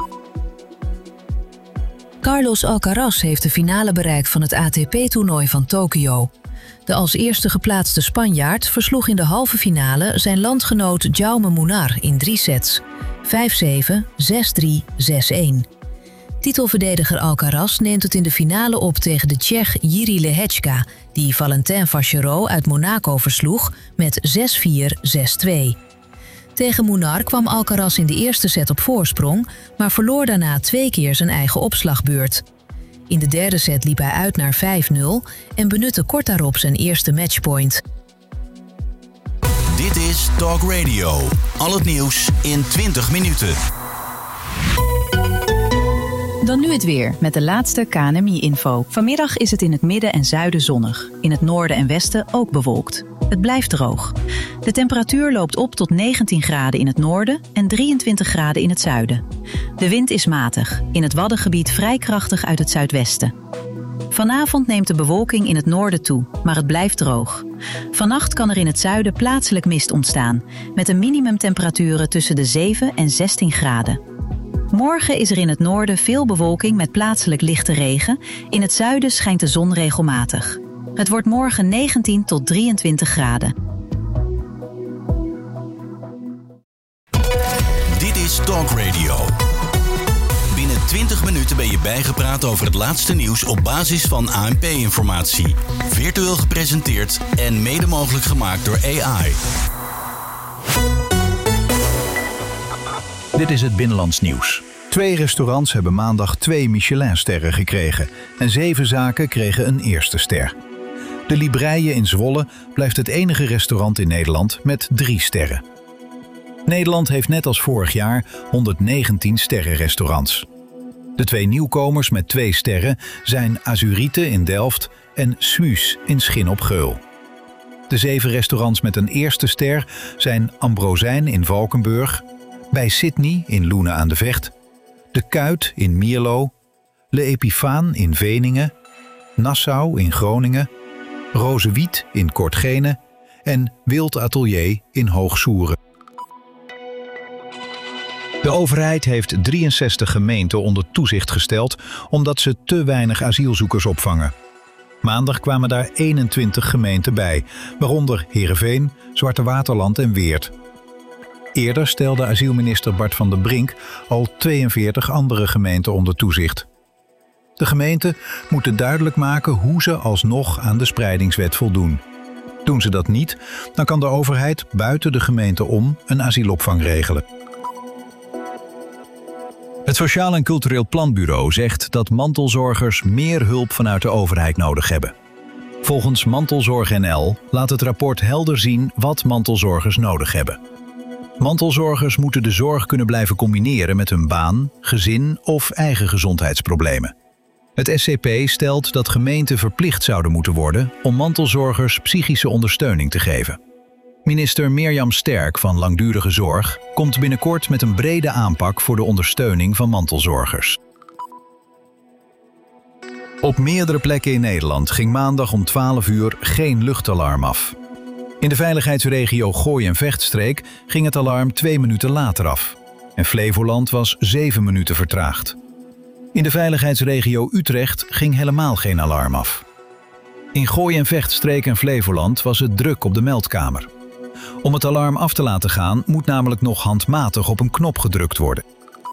Carlos Alcaraz heeft de finale bereikt van het A T P-toernooi van Tokio. De als eerste geplaatste Spanjaard versloeg in de halve finale zijn landgenoot Jaume Munar in drie sets. vijf zeven, zes drie, zes een. Titelverdediger Alcaraz neemt het in de finale op tegen de Tsjech Jiří Lehečka, die Valentin Vachereau uit Monaco versloeg met zes vier, zes twee. Tegen Munar kwam Alcaraz in de eerste set op voorsprong, maar verloor daarna twee keer zijn eigen opslagbeurt. In de derde set liep hij uit naar vijf nul en benutte kort daarop zijn eerste matchpoint. Dit is Talk Radio. Al het nieuws in twintig minuten. Dan nu het weer, met de laatste K N M I-info. Vanmiddag is het in het midden en zuiden zonnig. In het noorden en westen ook bewolkt. Het blijft droog. De temperatuur loopt op tot negentien graden in het noorden en drieëntwintig graden in het zuiden. De wind is matig, in het Waddengebied vrij krachtig uit het zuidwesten. Vanavond neemt de bewolking in het noorden toe, maar het blijft droog. Vannacht kan er in het zuiden plaatselijk mist ontstaan, met een minimumtemperaturen tussen de zeven en zestien graden. Morgen is er in het noorden veel bewolking met plaatselijk lichte regen. In het zuiden schijnt de zon regelmatig. Het wordt morgen negentien tot drieëntwintig graden. Dit is Talk Radio. Binnen twintig minuten ben je bijgepraat over het laatste nieuws op basis van A N P-informatie. Virtueel gepresenteerd en mede mogelijk gemaakt door A I. Dit is het Binnenlands Nieuws. Twee restaurants hebben maandag twee Michelinsterren gekregen en zeven zaken kregen een eerste ster. De Libreie in Zwolle blijft het enige restaurant in Nederland met drie sterren. Nederland heeft net als vorig jaar honderdnegentien sterrenrestaurants. De twee nieuwkomers met twee sterren zijn Azurite in Delft en Suus in Schin op Geul. De zeven restaurants met een eerste ster zijn Ambrosijn in Valkenburg, Bij Sydney in Loenen aan de Vecht, De Kuit in Mierlo, Le Epifaan in Veningen, Nassau in Groningen, Rozewiet in Kortgene en Wild Atelier in Hoogsoeren. De overheid heeft drieënzestig gemeenten onder toezicht gesteld omdat ze te weinig asielzoekers opvangen. Maandag kwamen daar eenentwintig gemeenten bij, waaronder Heerenveen, Zwarte Waterland en Weert. Eerder stelde asielminister Bart van der Brink al tweeënveertig andere gemeenten onder toezicht. De gemeenten moeten duidelijk maken hoe ze alsnog aan de spreidingswet voldoen. Doen ze dat niet, dan kan de overheid buiten de gemeente om een asielopvang regelen. Het Sociaal en Cultureel Planbureau zegt dat mantelzorgers meer hulp vanuit de overheid nodig hebben. Volgens Mantelzorg N L laat het rapport helder zien wat mantelzorgers nodig hebben. Mantelzorgers moeten de zorg kunnen blijven combineren met hun baan, gezin of eigen gezondheidsproblemen. Het S C P stelt dat gemeenten verplicht zouden moeten worden om mantelzorgers psychische ondersteuning te geven. Minister Mirjam Sterk van Langdurige Zorg komt binnenkort met een brede aanpak voor de ondersteuning van mantelzorgers. Op meerdere plekken in Nederland ging maandag om twaalf uur geen luchtalarm af. In de veiligheidsregio Gooi- en Vechtstreek ging het alarm twee minuten later af. En Flevoland was zeven minuten vertraagd. In de veiligheidsregio Utrecht ging helemaal geen alarm af. In Gooi- en Vechtstreek en Flevoland was het druk op de meldkamer. Om het alarm af te laten gaan moet namelijk nog handmatig op een knop gedrukt worden.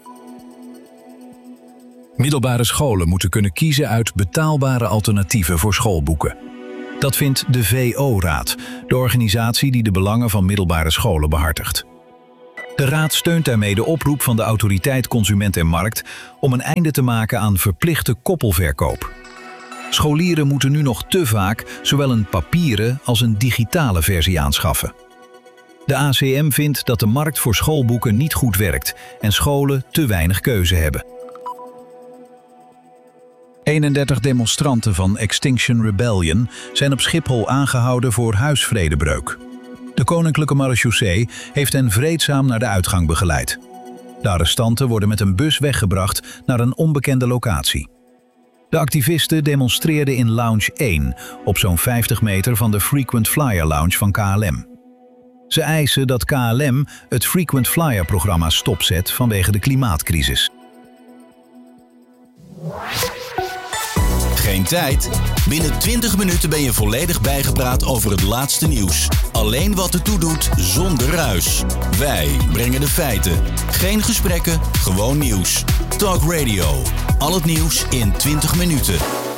Middelbare scholen moeten kunnen kiezen uit betaalbare alternatieven voor schoolboeken. Dat vindt de V O-raad, de organisatie die de belangen van middelbare scholen behartigt. De raad steunt daarmee de oproep van de Autoriteit Consument en Markt om een einde te maken aan verplichte koppelverkoop. Scholieren moeten nu nog te vaak zowel een papieren als een digitale versie aanschaffen. De A C M vindt dat de markt voor schoolboeken niet goed werkt en scholen te weinig keuze hebben. eenendertig demonstranten van Extinction Rebellion zijn op Schiphol aangehouden voor huisvredebreuk. De Koninklijke Marechaussee heeft hen vreedzaam naar de uitgang begeleid. De arrestanten worden met een bus weggebracht naar een onbekende locatie. De activisten demonstreerden in Lounge één, op zo'n vijftig meter van de Frequent Flyer Lounge van K L M. Ze eisen dat K L M het Frequent Flyer-programma stopzet vanwege de klimaatcrisis. Geen tijd? Binnen twintig minuten ben je volledig bijgepraat over het laatste nieuws. Alleen wat ertoe doet, zonder ruis. Wij brengen de feiten. Geen gesprekken, gewoon nieuws. Talk Radio. Al het nieuws in twintig minuten.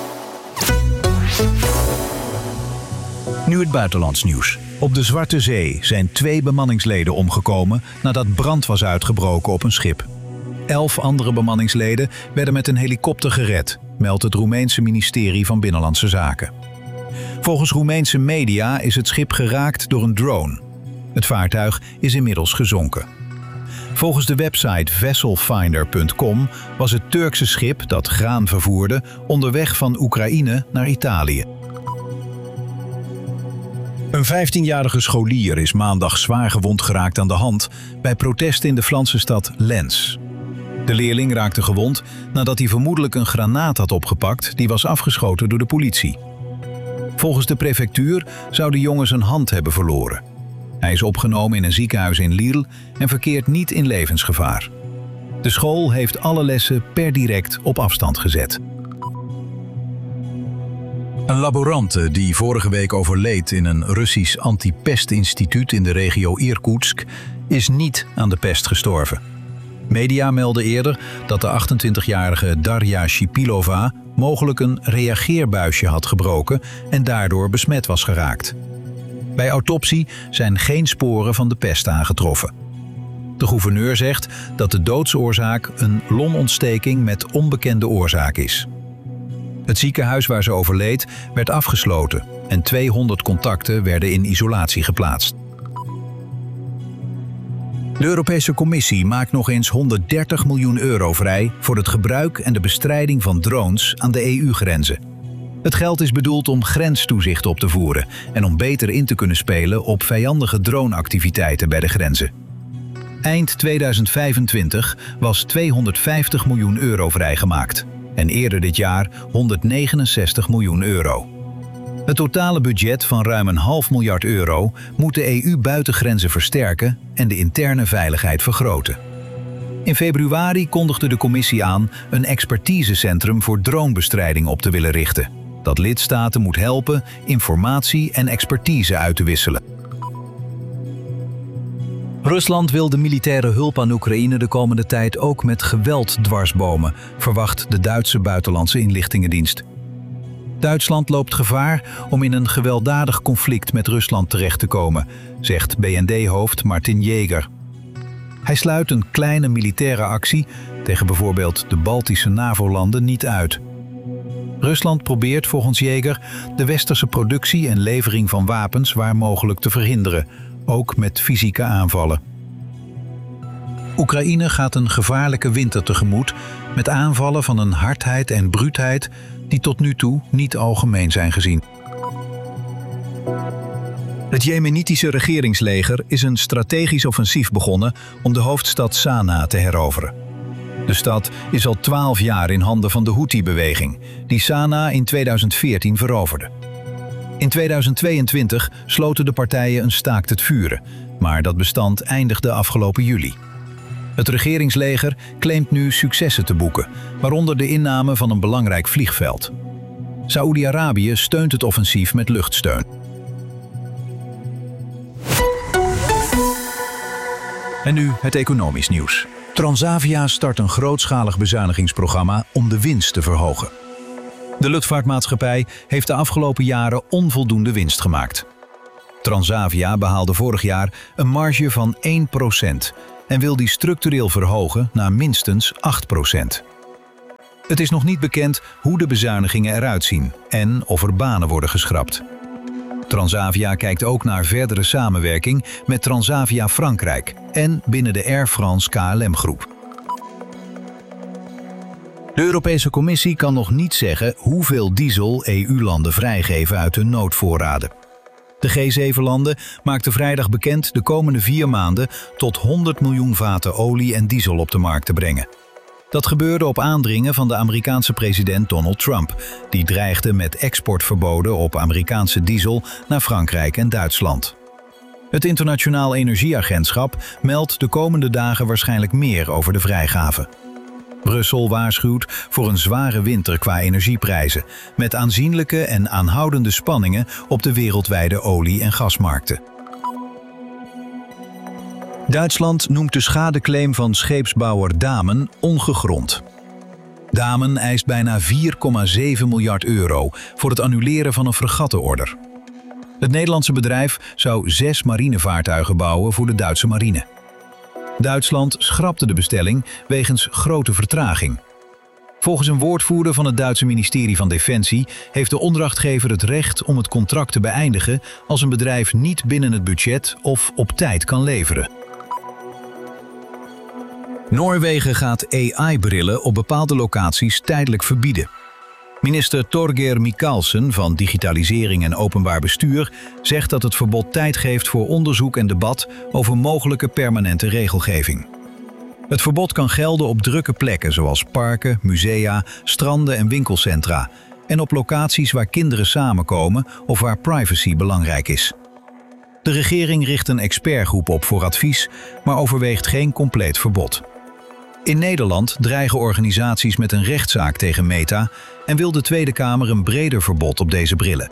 Nu het buitenlands nieuws. Op de Zwarte Zee zijn twee bemanningsleden omgekomen nadat brand was uitgebroken op een schip. Elf andere bemanningsleden werden met een helikopter gered, meldt het Roemeense ministerie van Binnenlandse Zaken. Volgens Roemeense media is het schip geraakt door een drone. Het vaartuig is inmiddels gezonken. Volgens de website vesselfinder punt com was het Turkse schip dat graan vervoerde onderweg van Oekraïne naar Italië. Een vijftienjarige scholier is maandag zwaar gewond geraakt aan de hand bij protesten in de Franse stad Lens. De leerling raakte gewond nadat hij vermoedelijk een granaat had opgepakt die was afgeschoten door de politie. Volgens de prefectuur zou de jongen zijn hand hebben verloren. Hij is opgenomen in een ziekenhuis in Lille en verkeert niet in levensgevaar. De school heeft alle lessen per direct op afstand gezet. Een laborante die vorige week overleed in een Russisch antipestinstituut in de regio Irkoetsk is niet aan de pest gestorven. Media melden eerder dat de achtentwintigjarige Darja Shipilova mogelijk een reageerbuisje had gebroken en daardoor besmet was geraakt. Bij autopsie zijn geen sporen van de pest aangetroffen. De gouverneur zegt dat de doodsoorzaak een longontsteking met onbekende oorzaak is. Het ziekenhuis waar ze overleed werd afgesloten en tweehonderd contacten werden in isolatie geplaatst. De Europese Commissie maakt nog eens honderddertig miljoen euro vrij voor het gebruik en de bestrijding van drones aan de E U-grenzen. Het geld is bedoeld om grenstoezicht op te voeren en om beter in te kunnen spelen op vijandige droneactiviteiten bij de grenzen. Eind tweeduizend vijfentwintig was tweehonderdvijftig miljoen euro vrijgemaakt en eerder dit jaar honderdnegenenzestig miljoen euro. Het totale budget van ruim een half miljard euro moet de E U-buitengrenzen versterken en de interne veiligheid vergroten. In februari kondigde de Commissie aan een expertisecentrum voor dronebestrijding op te willen richten, dat lidstaten moet helpen informatie en expertise uit te wisselen. Rusland wil de militaire hulp aan Oekraïne de komende tijd ook met geweld dwarsbomen, verwacht de Duitse buitenlandse inlichtingendienst. Duitsland loopt gevaar om in een gewelddadig conflict met Rusland terecht te komen, zegt B N D-hoofd Martin Jäger. Hij sluit een kleine militaire actie tegen bijvoorbeeld de Baltische NAVO-landen niet uit. Rusland probeert volgens Jäger de westerse productie en levering van wapens waar mogelijk te verhinderen, ook met fysieke aanvallen. Oekraïne gaat een gevaarlijke winter tegemoet met aanvallen van een hardheid en bruutheid die tot nu toe niet algemeen zijn gezien. Het Jemenitische regeringsleger is een strategisch offensief begonnen om de hoofdstad Sanaa te heroveren. De stad is al twaalf jaar in handen van de Houthi-beweging, die Sanaa in tweeduizend veertien veroverde. In tweeduizend tweeëntwintig sloten de partijen een staakt het vuren, maar dat bestand eindigde afgelopen juli. Het regeringsleger claimt nu successen te boeken, waaronder de inname van een belangrijk vliegveld. Saoedi-Arabië steunt het offensief met luchtsteun. En nu het economisch nieuws. Transavia start een grootschalig bezuinigingsprogramma om de winst te verhogen. De luchtvaartmaatschappij heeft de afgelopen jaren onvoldoende winst gemaakt. Transavia behaalde vorig jaar een marge van één procent en wil die structureel verhogen naar minstens acht procent. Het is nog niet bekend hoe de bezuinigingen eruit zien en of er banen worden geschrapt. Transavia kijkt ook naar verdere samenwerking met Transavia Frankrijk en binnen de Air France K L M-groep. De Europese Commissie kan nog niet zeggen hoeveel diesel E U-landen vrijgeven uit hun noodvoorraden. De G zeven landen maakten vrijdag bekend de komende vier maanden tot honderd miljoen vaten olie en diesel op de markt te brengen. Dat gebeurde op aandringen van de Amerikaanse president Donald Trump, die dreigde met exportverboden op Amerikaanse diesel naar Frankrijk en Duitsland. Het Internationaal Energieagentschap meldt de komende dagen waarschijnlijk meer over de vrijgave. Brussel waarschuwt voor een zware winter qua energieprijzen, met aanzienlijke en aanhoudende spanningen op de wereldwijde olie- en gasmarkten. Duitsland noemt de schadeclaim van scheepsbouwer Damen ongegrond. Damen eist bijna vier komma zeven miljard euro voor het annuleren van een fregattenorder. Het Nederlandse bedrijf zou zes marinevaartuigen bouwen voor de Duitse marine. Duitsland schrapte de bestelling wegens grote vertraging. Volgens een woordvoerder van het Duitse ministerie van Defensie heeft de opdrachtgever het recht om het contract te beëindigen als een bedrijf niet binnen het budget of op tijd kan leveren. Noorwegen gaat A I-brillen op bepaalde locaties tijdelijk verbieden. Minister Torgeir Micaelsen van Digitalisering en Openbaar Bestuur zegt dat het verbod tijd geeft voor onderzoek en debat over mogelijke permanente regelgeving. Het verbod kan gelden op drukke plekken zoals parken, musea, stranden en winkelcentra en op locaties waar kinderen samenkomen of waar privacy belangrijk is. De regering richt een expertgroep op voor advies, maar overweegt geen compleet verbod. In Nederland dreigen organisaties met een rechtszaak tegen Meta en wil de Tweede Kamer een breder verbod op deze brillen.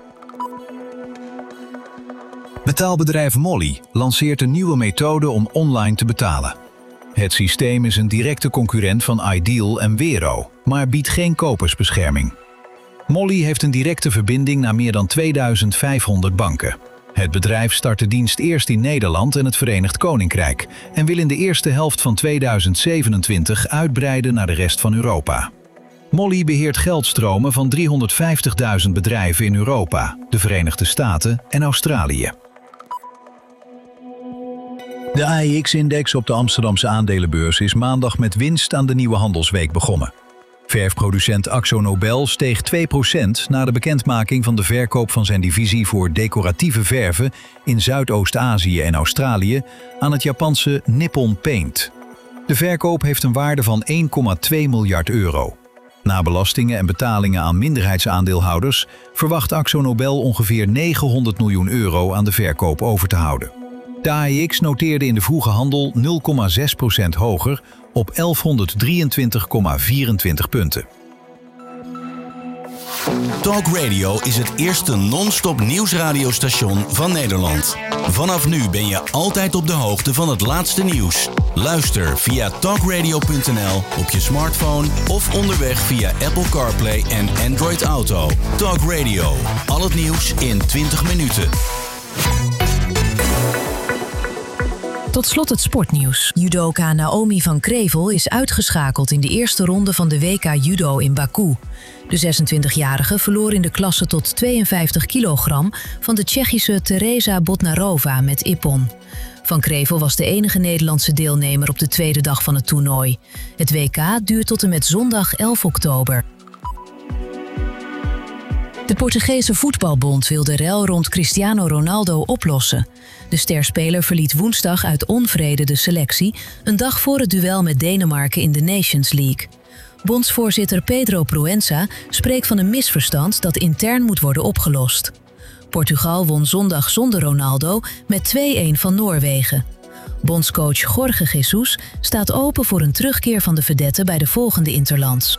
Betaalbedrijf Mollie lanceert een nieuwe methode om online te betalen. Het systeem is een directe concurrent van Ideal en Wero, maar biedt geen kopersbescherming. Mollie heeft een directe verbinding naar meer dan tweeduizend vijfhonderd banken. Het bedrijf start de dienst eerst in Nederland en het Verenigd Koninkrijk en wil in de eerste helft van tweeduizend zevenentwintig uitbreiden naar de rest van Europa. Mollie beheert geldstromen van driehonderdvijftigduizend bedrijven in Europa, de Verenigde Staten en Australië. De A E X-index op de Amsterdamse aandelenbeurs is maandag met winst aan de nieuwe handelsweek begonnen. Verfproducent AkzoNobel steeg twee procent na de bekendmaking van de verkoop van zijn divisie voor decoratieve verven in Zuidoost-Azië en Australië aan het Japanse Nippon Paint. De verkoop heeft een waarde van één komma twee miljard euro. Na belastingen en betalingen aan minderheidsaandeelhouders verwacht AkzoNobel ongeveer negenhonderd miljoen euro aan de verkoop over te houden. De A E X noteerde in de vroege handel nul komma zes procent hoger op elfhonderddrieëntwintig komma vierentwintig punten. Talk Radio is het eerste non-stop nieuwsradiostation van Nederland. Vanaf nu ben je altijd op de hoogte van het laatste nieuws. Luister via talkradio punt n l op je smartphone of onderweg via Apple CarPlay en Android Auto. Talk Radio, al het nieuws in twintig minuten. Tot slot het sportnieuws. Judoka Naomi van Krevel is uitgeschakeld in de eerste ronde van de W K Judo in Baku. De zesentwintigjarige verloor in de klasse tot tweeënvijftig kilogram van de Tsjechische Teresa Bodnarova met ippon. Van Krevel was de enige Nederlandse deelnemer op de tweede dag van het toernooi. Het W K duurt tot en met zondag elf oktober. De Portugese voetbalbond wil de rel rond Cristiano Ronaldo oplossen. De sterspeler verliet woensdag uit onvrede de selectie, een dag voor het duel met Denemarken in de Nations League. Bondsvoorzitter Pedro Proença spreekt van een misverstand dat intern moet worden opgelost. Portugal won zondag zonder Ronaldo met twee-een van Noorwegen. Bondscoach Jorge Jesus staat open voor een terugkeer van de vedette bij de volgende interlands.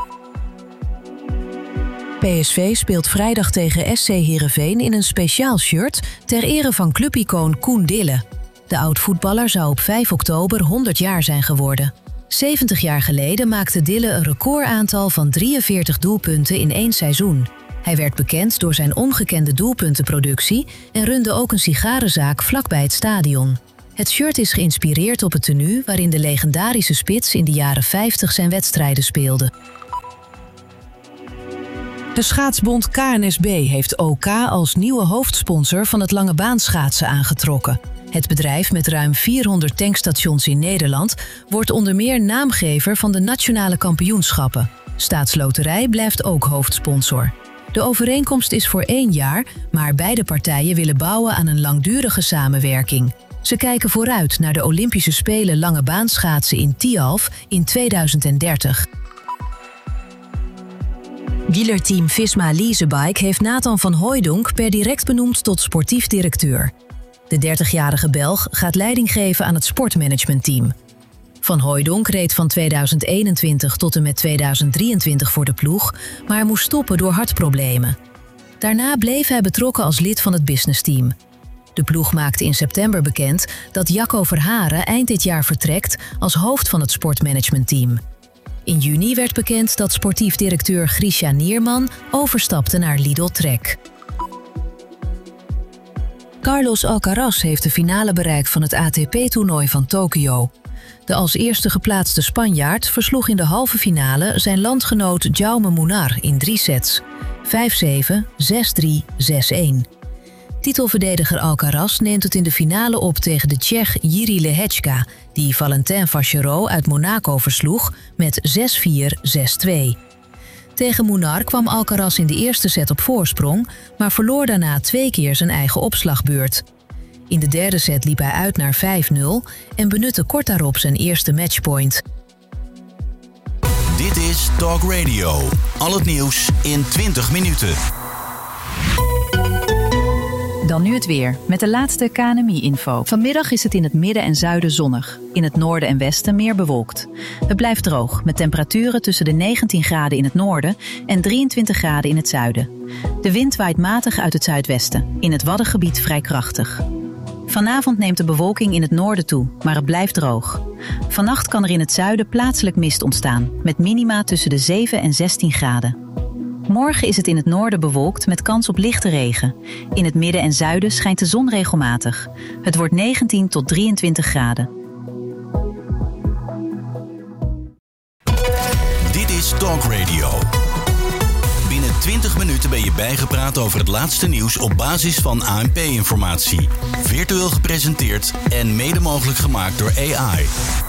P S V speelt vrijdag tegen S C Heerenveen in een speciaal shirt ter ere van clubicoon Koen Dille. De oud-voetballer zou op vijf oktober honderd jaar zijn geworden. zeventig jaar geleden maakte Dille een recordaantal van drieënveertig doelpunten in één seizoen. Hij werd bekend door zijn ongekende doelpuntenproductie en runde ook een sigarenzaak vlakbij het stadion. Het shirt is geïnspireerd op het tenue waarin de legendarische spits in de jaren vijftig zijn wedstrijden speelde. De schaatsbond K N S B heeft O K als nieuwe hoofdsponsor van het langebaanschaatsen aangetrokken. Het bedrijf met ruim vierhonderd tankstations in Nederland wordt onder meer naamgever van de nationale kampioenschappen. Staatsloterij blijft ook hoofdsponsor. De overeenkomst is voor één jaar, maar beide partijen willen bouwen aan een langdurige samenwerking. Ze kijken vooruit naar de Olympische Spelen langebaanschaatsen in Tialf in tweeduizend dertig. Wielerteam Visma Leasebike heeft Nathan van Hooijdonk per direct benoemd tot sportief directeur. De dertigjarige Belg gaat leiding geven aan het sportmanagementteam. Van Hooijdonk reed van tweeduizend eenentwintig tot en met tweeduizend drieëntwintig voor de ploeg, maar moest stoppen door hartproblemen. Daarna bleef hij betrokken als lid van het businessteam. De ploeg maakte in september bekend dat Jacco Verharen eind dit jaar vertrekt als hoofd van het sportmanagementteam. In juni werd bekend dat sportief directeur Grisha Nierman overstapte naar Lidl Trek. Carlos Alcaraz heeft de finale bereikt van het A T P-toernooi van Tokio. De als eerste geplaatste Spanjaard versloeg in de halve finale zijn landgenoot Jaume Munar in drie sets. vijf zeven, zes drie, zes een. Titelverdediger Alcaraz neemt het in de finale op tegen de Tsjech Jiří Lehečka, die Valentin Vachereau uit Monaco versloeg met zes vier, zes twee. Tegen Munar kwam Alcaraz in de eerste set op voorsprong, maar verloor daarna twee keer zijn eigen opslagbeurt. In de derde set liep hij uit naar vijf nul en benutte kort daarop zijn eerste matchpoint. Dit is Talk Radio. Al het nieuws in twintig minuten. Dan nu het weer, met de laatste K N M I-info. Vanmiddag is het in het midden en zuiden zonnig. In het noorden en westen meer bewolkt. Het blijft droog, met temperaturen tussen de negentien graden in het noorden en drieëntwintig graden in het zuiden. De wind waait matig uit het zuidwesten, in het Waddengebied vrij krachtig. Vanavond neemt de bewolking in het noorden toe, maar het blijft droog. Vannacht kan er in het zuiden plaatselijk mist ontstaan, met minima tussen de zeven en zestien graden. Morgen is het in het noorden bewolkt met kans op lichte regen. In het midden en zuiden schijnt de zon regelmatig. Het wordt negentien tot drieëntwintig graden. Dit is Talk Radio. Binnen twintig minuten ben je bijgepraat over het laatste nieuws op basis van A N P-informatie. Virtueel gepresenteerd en mede mogelijk gemaakt door A I.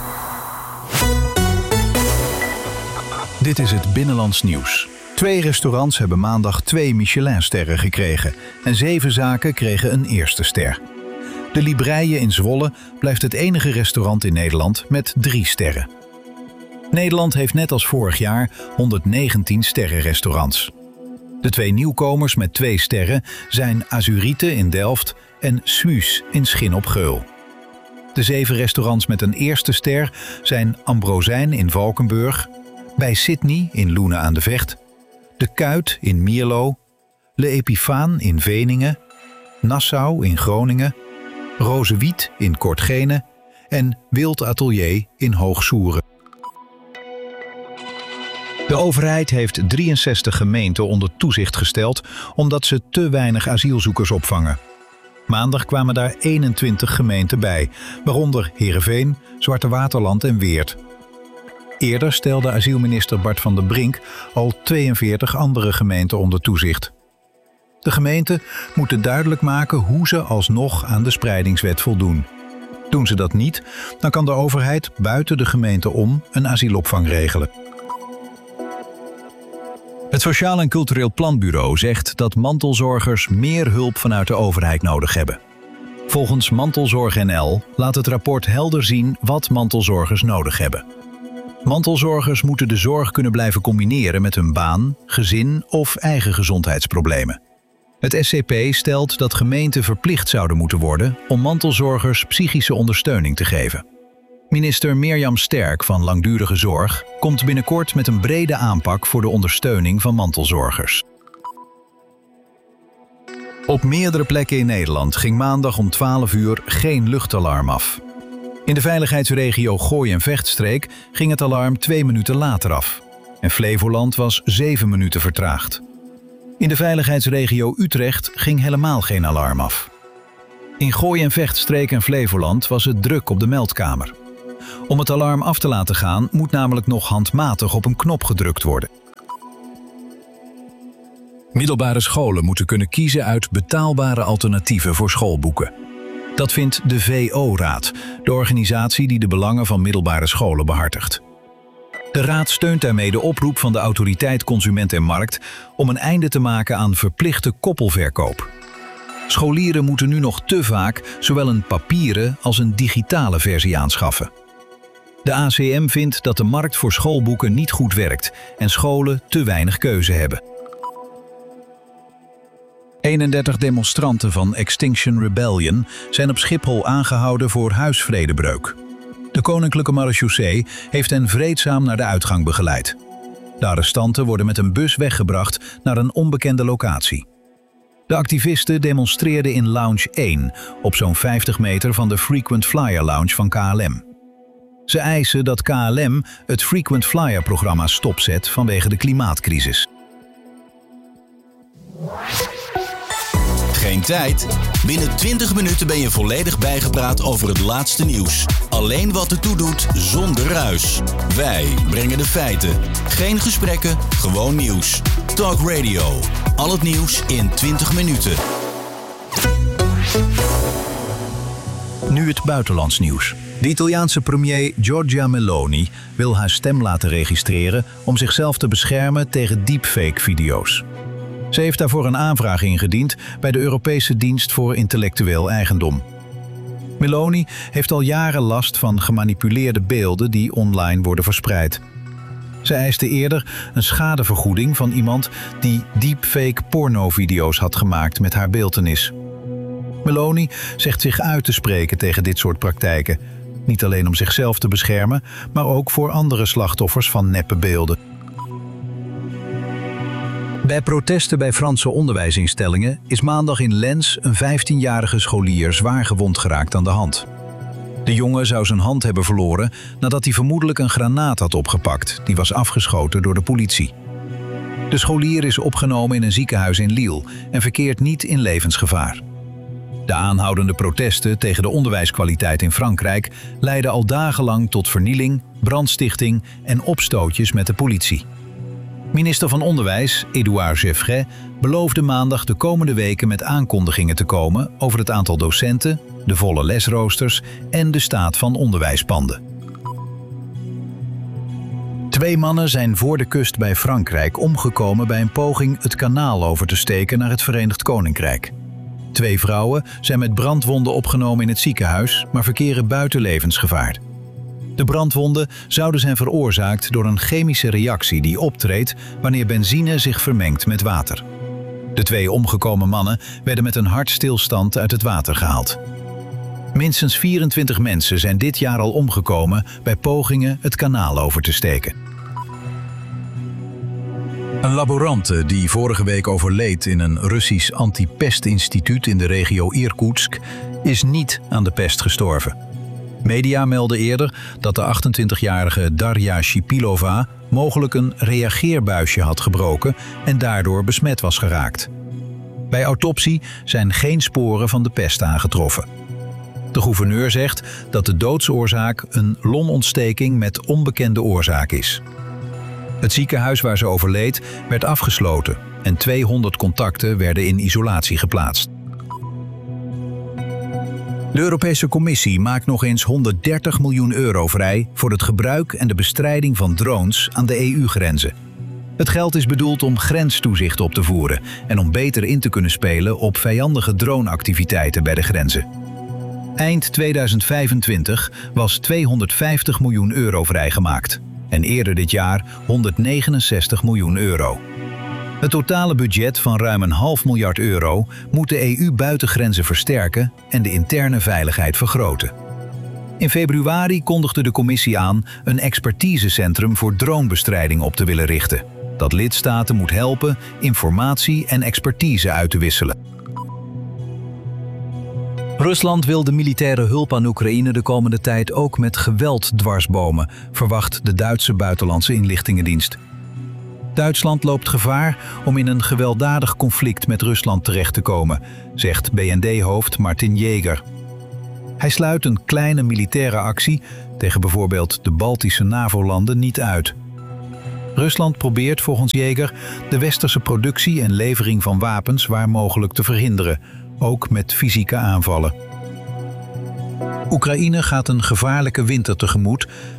Dit is het Binnenlands Nieuws. Twee restaurants hebben maandag twee Michelinsterren gekregen en zeven zaken kregen een eerste ster. De Libreie in Zwolle blijft het enige restaurant in Nederland met drie sterren. Nederland heeft net als vorig jaar honderdnegentien sterrenrestaurants. De twee nieuwkomers met twee sterren zijn Azurite in Delft en Suus in Schin op Geul. De zeven restaurants met een eerste ster zijn Ambrosijn in Valkenburg, bij Sydney in Loenen aan de Vecht, De Kuit in Mierlo, Le Epifaan in Veningen, Nassau in Groningen, Rozewiet in Kortgene en Wild Atelier in Hoogsoeren. De overheid heeft drieënzestig gemeenten onder toezicht gesteld omdat ze te weinig asielzoekers opvangen. Maandag kwamen daar eenentwintig gemeenten bij, waaronder Heerenveen, Zwarte Waterland en Weert. Eerder stelde asielminister Bart van der Brink al tweeënveertig andere gemeenten onder toezicht. De gemeenten moeten duidelijk maken hoe ze alsnog aan de spreidingswet voldoen. Doen ze dat niet, dan kan de overheid buiten de gemeente om een asielopvang regelen. Het Sociaal en Cultureel Planbureau zegt dat mantelzorgers meer hulp vanuit de overheid nodig hebben. Volgens Mantelzorg N L laat het rapport helder zien wat mantelzorgers nodig hebben. Mantelzorgers moeten de zorg kunnen blijven combineren met hun baan, gezin of eigen gezondheidsproblemen. Het S C P stelt dat gemeenten verplicht zouden moeten worden om mantelzorgers psychische ondersteuning te geven. Minister Mirjam Sterk van Langdurige Zorg komt binnenkort met een brede aanpak voor de ondersteuning van mantelzorgers. Op meerdere plekken in Nederland ging maandag om twaalf uur geen luchtalarm af. In de veiligheidsregio Gooi- en Vechtstreek ging het alarm twee minuten later af. En Flevoland was zeven minuten vertraagd. In de veiligheidsregio Utrecht ging helemaal geen alarm af. In Gooi- en Vechtstreek en Flevoland was het druk op de meldkamer. Om het alarm af te laten gaan moet namelijk nog handmatig op een knop gedrukt worden. Middelbare scholen moeten kunnen kiezen uit betaalbare alternatieven voor schoolboeken. Dat vindt de V O-raad, de organisatie die de belangen van middelbare scholen behartigt. De raad steunt daarmee de oproep van de Autoriteit Consument en Markt om een einde te maken aan verplichte koppelverkoop. Scholieren moeten nu nog te vaak zowel een papieren als een digitale versie aanschaffen. De A C M vindt dat de markt voor schoolboeken niet goed werkt en scholen te weinig keuze hebben. eenendertig demonstranten van Extinction Rebellion zijn op Schiphol aangehouden voor huisvredebreuk. De Koninklijke Marechaussee heeft hen vreedzaam naar de uitgang begeleid. De arrestanten worden met een bus weggebracht naar een onbekende locatie. De activisten demonstreerden in Lounge één, op zo'n vijftig meter van de Frequent Flyer Lounge van K L M. Ze eisen dat K L M het Frequent Flyer-programma stopzet vanwege de klimaatcrisis. Geen tijd? Binnen twintig minuten ben je volledig bijgepraat over het laatste nieuws. Alleen wat ertoe doet, zonder ruis. Wij brengen de feiten. Geen gesprekken, gewoon nieuws. Talk Radio. Al het nieuws in twintig minuten. Nu het buitenlands nieuws. De Italiaanse premier Giorgia Meloni wil haar stem laten registreren om zichzelf te beschermen tegen deepfake-video's. Ze heeft daarvoor een aanvraag ingediend bij de Europese Dienst voor Intellectueel Eigendom. Meloni heeft al jaren last van gemanipuleerde beelden die online worden verspreid. Ze eiste eerder een schadevergoeding van iemand die deepfake pornovideo's had gemaakt met haar beeltenis. Meloni zegt zich uit te spreken tegen dit soort praktijken. Niet alleen om zichzelf te beschermen, maar ook voor andere slachtoffers van neppe beelden. Bij protesten bij Franse onderwijsinstellingen is maandag in Lens een vijftienjarige scholier zwaar gewond geraakt aan de hand. De jongen zou zijn hand hebben verloren nadat hij vermoedelijk een granaat had opgepakt, die was afgeschoten door de politie. De scholier is opgenomen in een ziekenhuis in Lille en verkeert niet in levensgevaar. De aanhoudende protesten tegen de onderwijskwaliteit in Frankrijk leiden al dagenlang tot vernieling, brandstichting en opstootjes met de politie. Minister van Onderwijs, Édouard Geoffrin, beloofde maandag de komende weken met aankondigingen te komen over het aantal docenten, de volle lesroosters en de staat van onderwijspanden. Twee mannen zijn voor de kust bij Frankrijk omgekomen bij een poging het kanaal over te steken naar het Verenigd Koninkrijk. Twee vrouwen zijn met brandwonden opgenomen in het ziekenhuis, maar verkeren buiten levensgevaar. De brandwonden zouden zijn veroorzaakt door een chemische reactie die optreedt wanneer benzine zich vermengt met water. De twee omgekomen mannen werden met een hartstilstand uit het water gehaald. Minstens vierentwintig mensen zijn dit jaar al omgekomen bij pogingen het kanaal over te steken. Een laborante die vorige week overleed in een Russisch antipestinstituut in de regio Irkoetsk is niet aan de pest gestorven. Media melden eerder dat de achtentwintigjarige Darja Shipilova mogelijk een reageerbuisje had gebroken en daardoor besmet was geraakt. Bij autopsie zijn geen sporen van de pest aangetroffen. De gouverneur zegt dat de doodsoorzaak een longontsteking met onbekende oorzaak is. Het ziekenhuis waar ze overleed werd afgesloten en tweehonderd contacten werden in isolatie geplaatst. De Europese Commissie maakt nog eens honderddertig miljoen euro vrij voor het gebruik en de bestrijding van drones aan de E U-grenzen. Het geld is bedoeld om grenstoezicht op te voeren en om beter in te kunnen spelen op vijandige droneactiviteiten bij de grenzen. Eind tweeduizend vijfentwintig was tweehonderdvijftig miljoen euro vrijgemaakt en eerder dit jaar honderdnegenenzestig miljoen euro. Het totale budget van ruim een half miljard euro moet de E U-buitengrenzen versterken en de interne veiligheid vergroten. In februari kondigde de Commissie aan een expertisecentrum voor dronebestrijding op te willen richten, dat lidstaten moet helpen informatie en expertise uit te wisselen. Rusland wil de militaire hulp aan Oekraïne de komende tijd ook met geweld dwarsbomen, verwacht de Duitse buitenlandse inlichtingendienst. Duitsland loopt gevaar om in een gewelddadig conflict met Rusland terecht te komen, zegt B N D-hoofd Martin Jäger. Hij sluit een kleine militaire actie tegen bijvoorbeeld de Baltische NAVO-landen niet uit. Rusland probeert volgens Jäger de westerse productie en levering van wapens waar mogelijk te verhinderen, ook met fysieke aanvallen. Oekraïne gaat een gevaarlijke winter tegemoet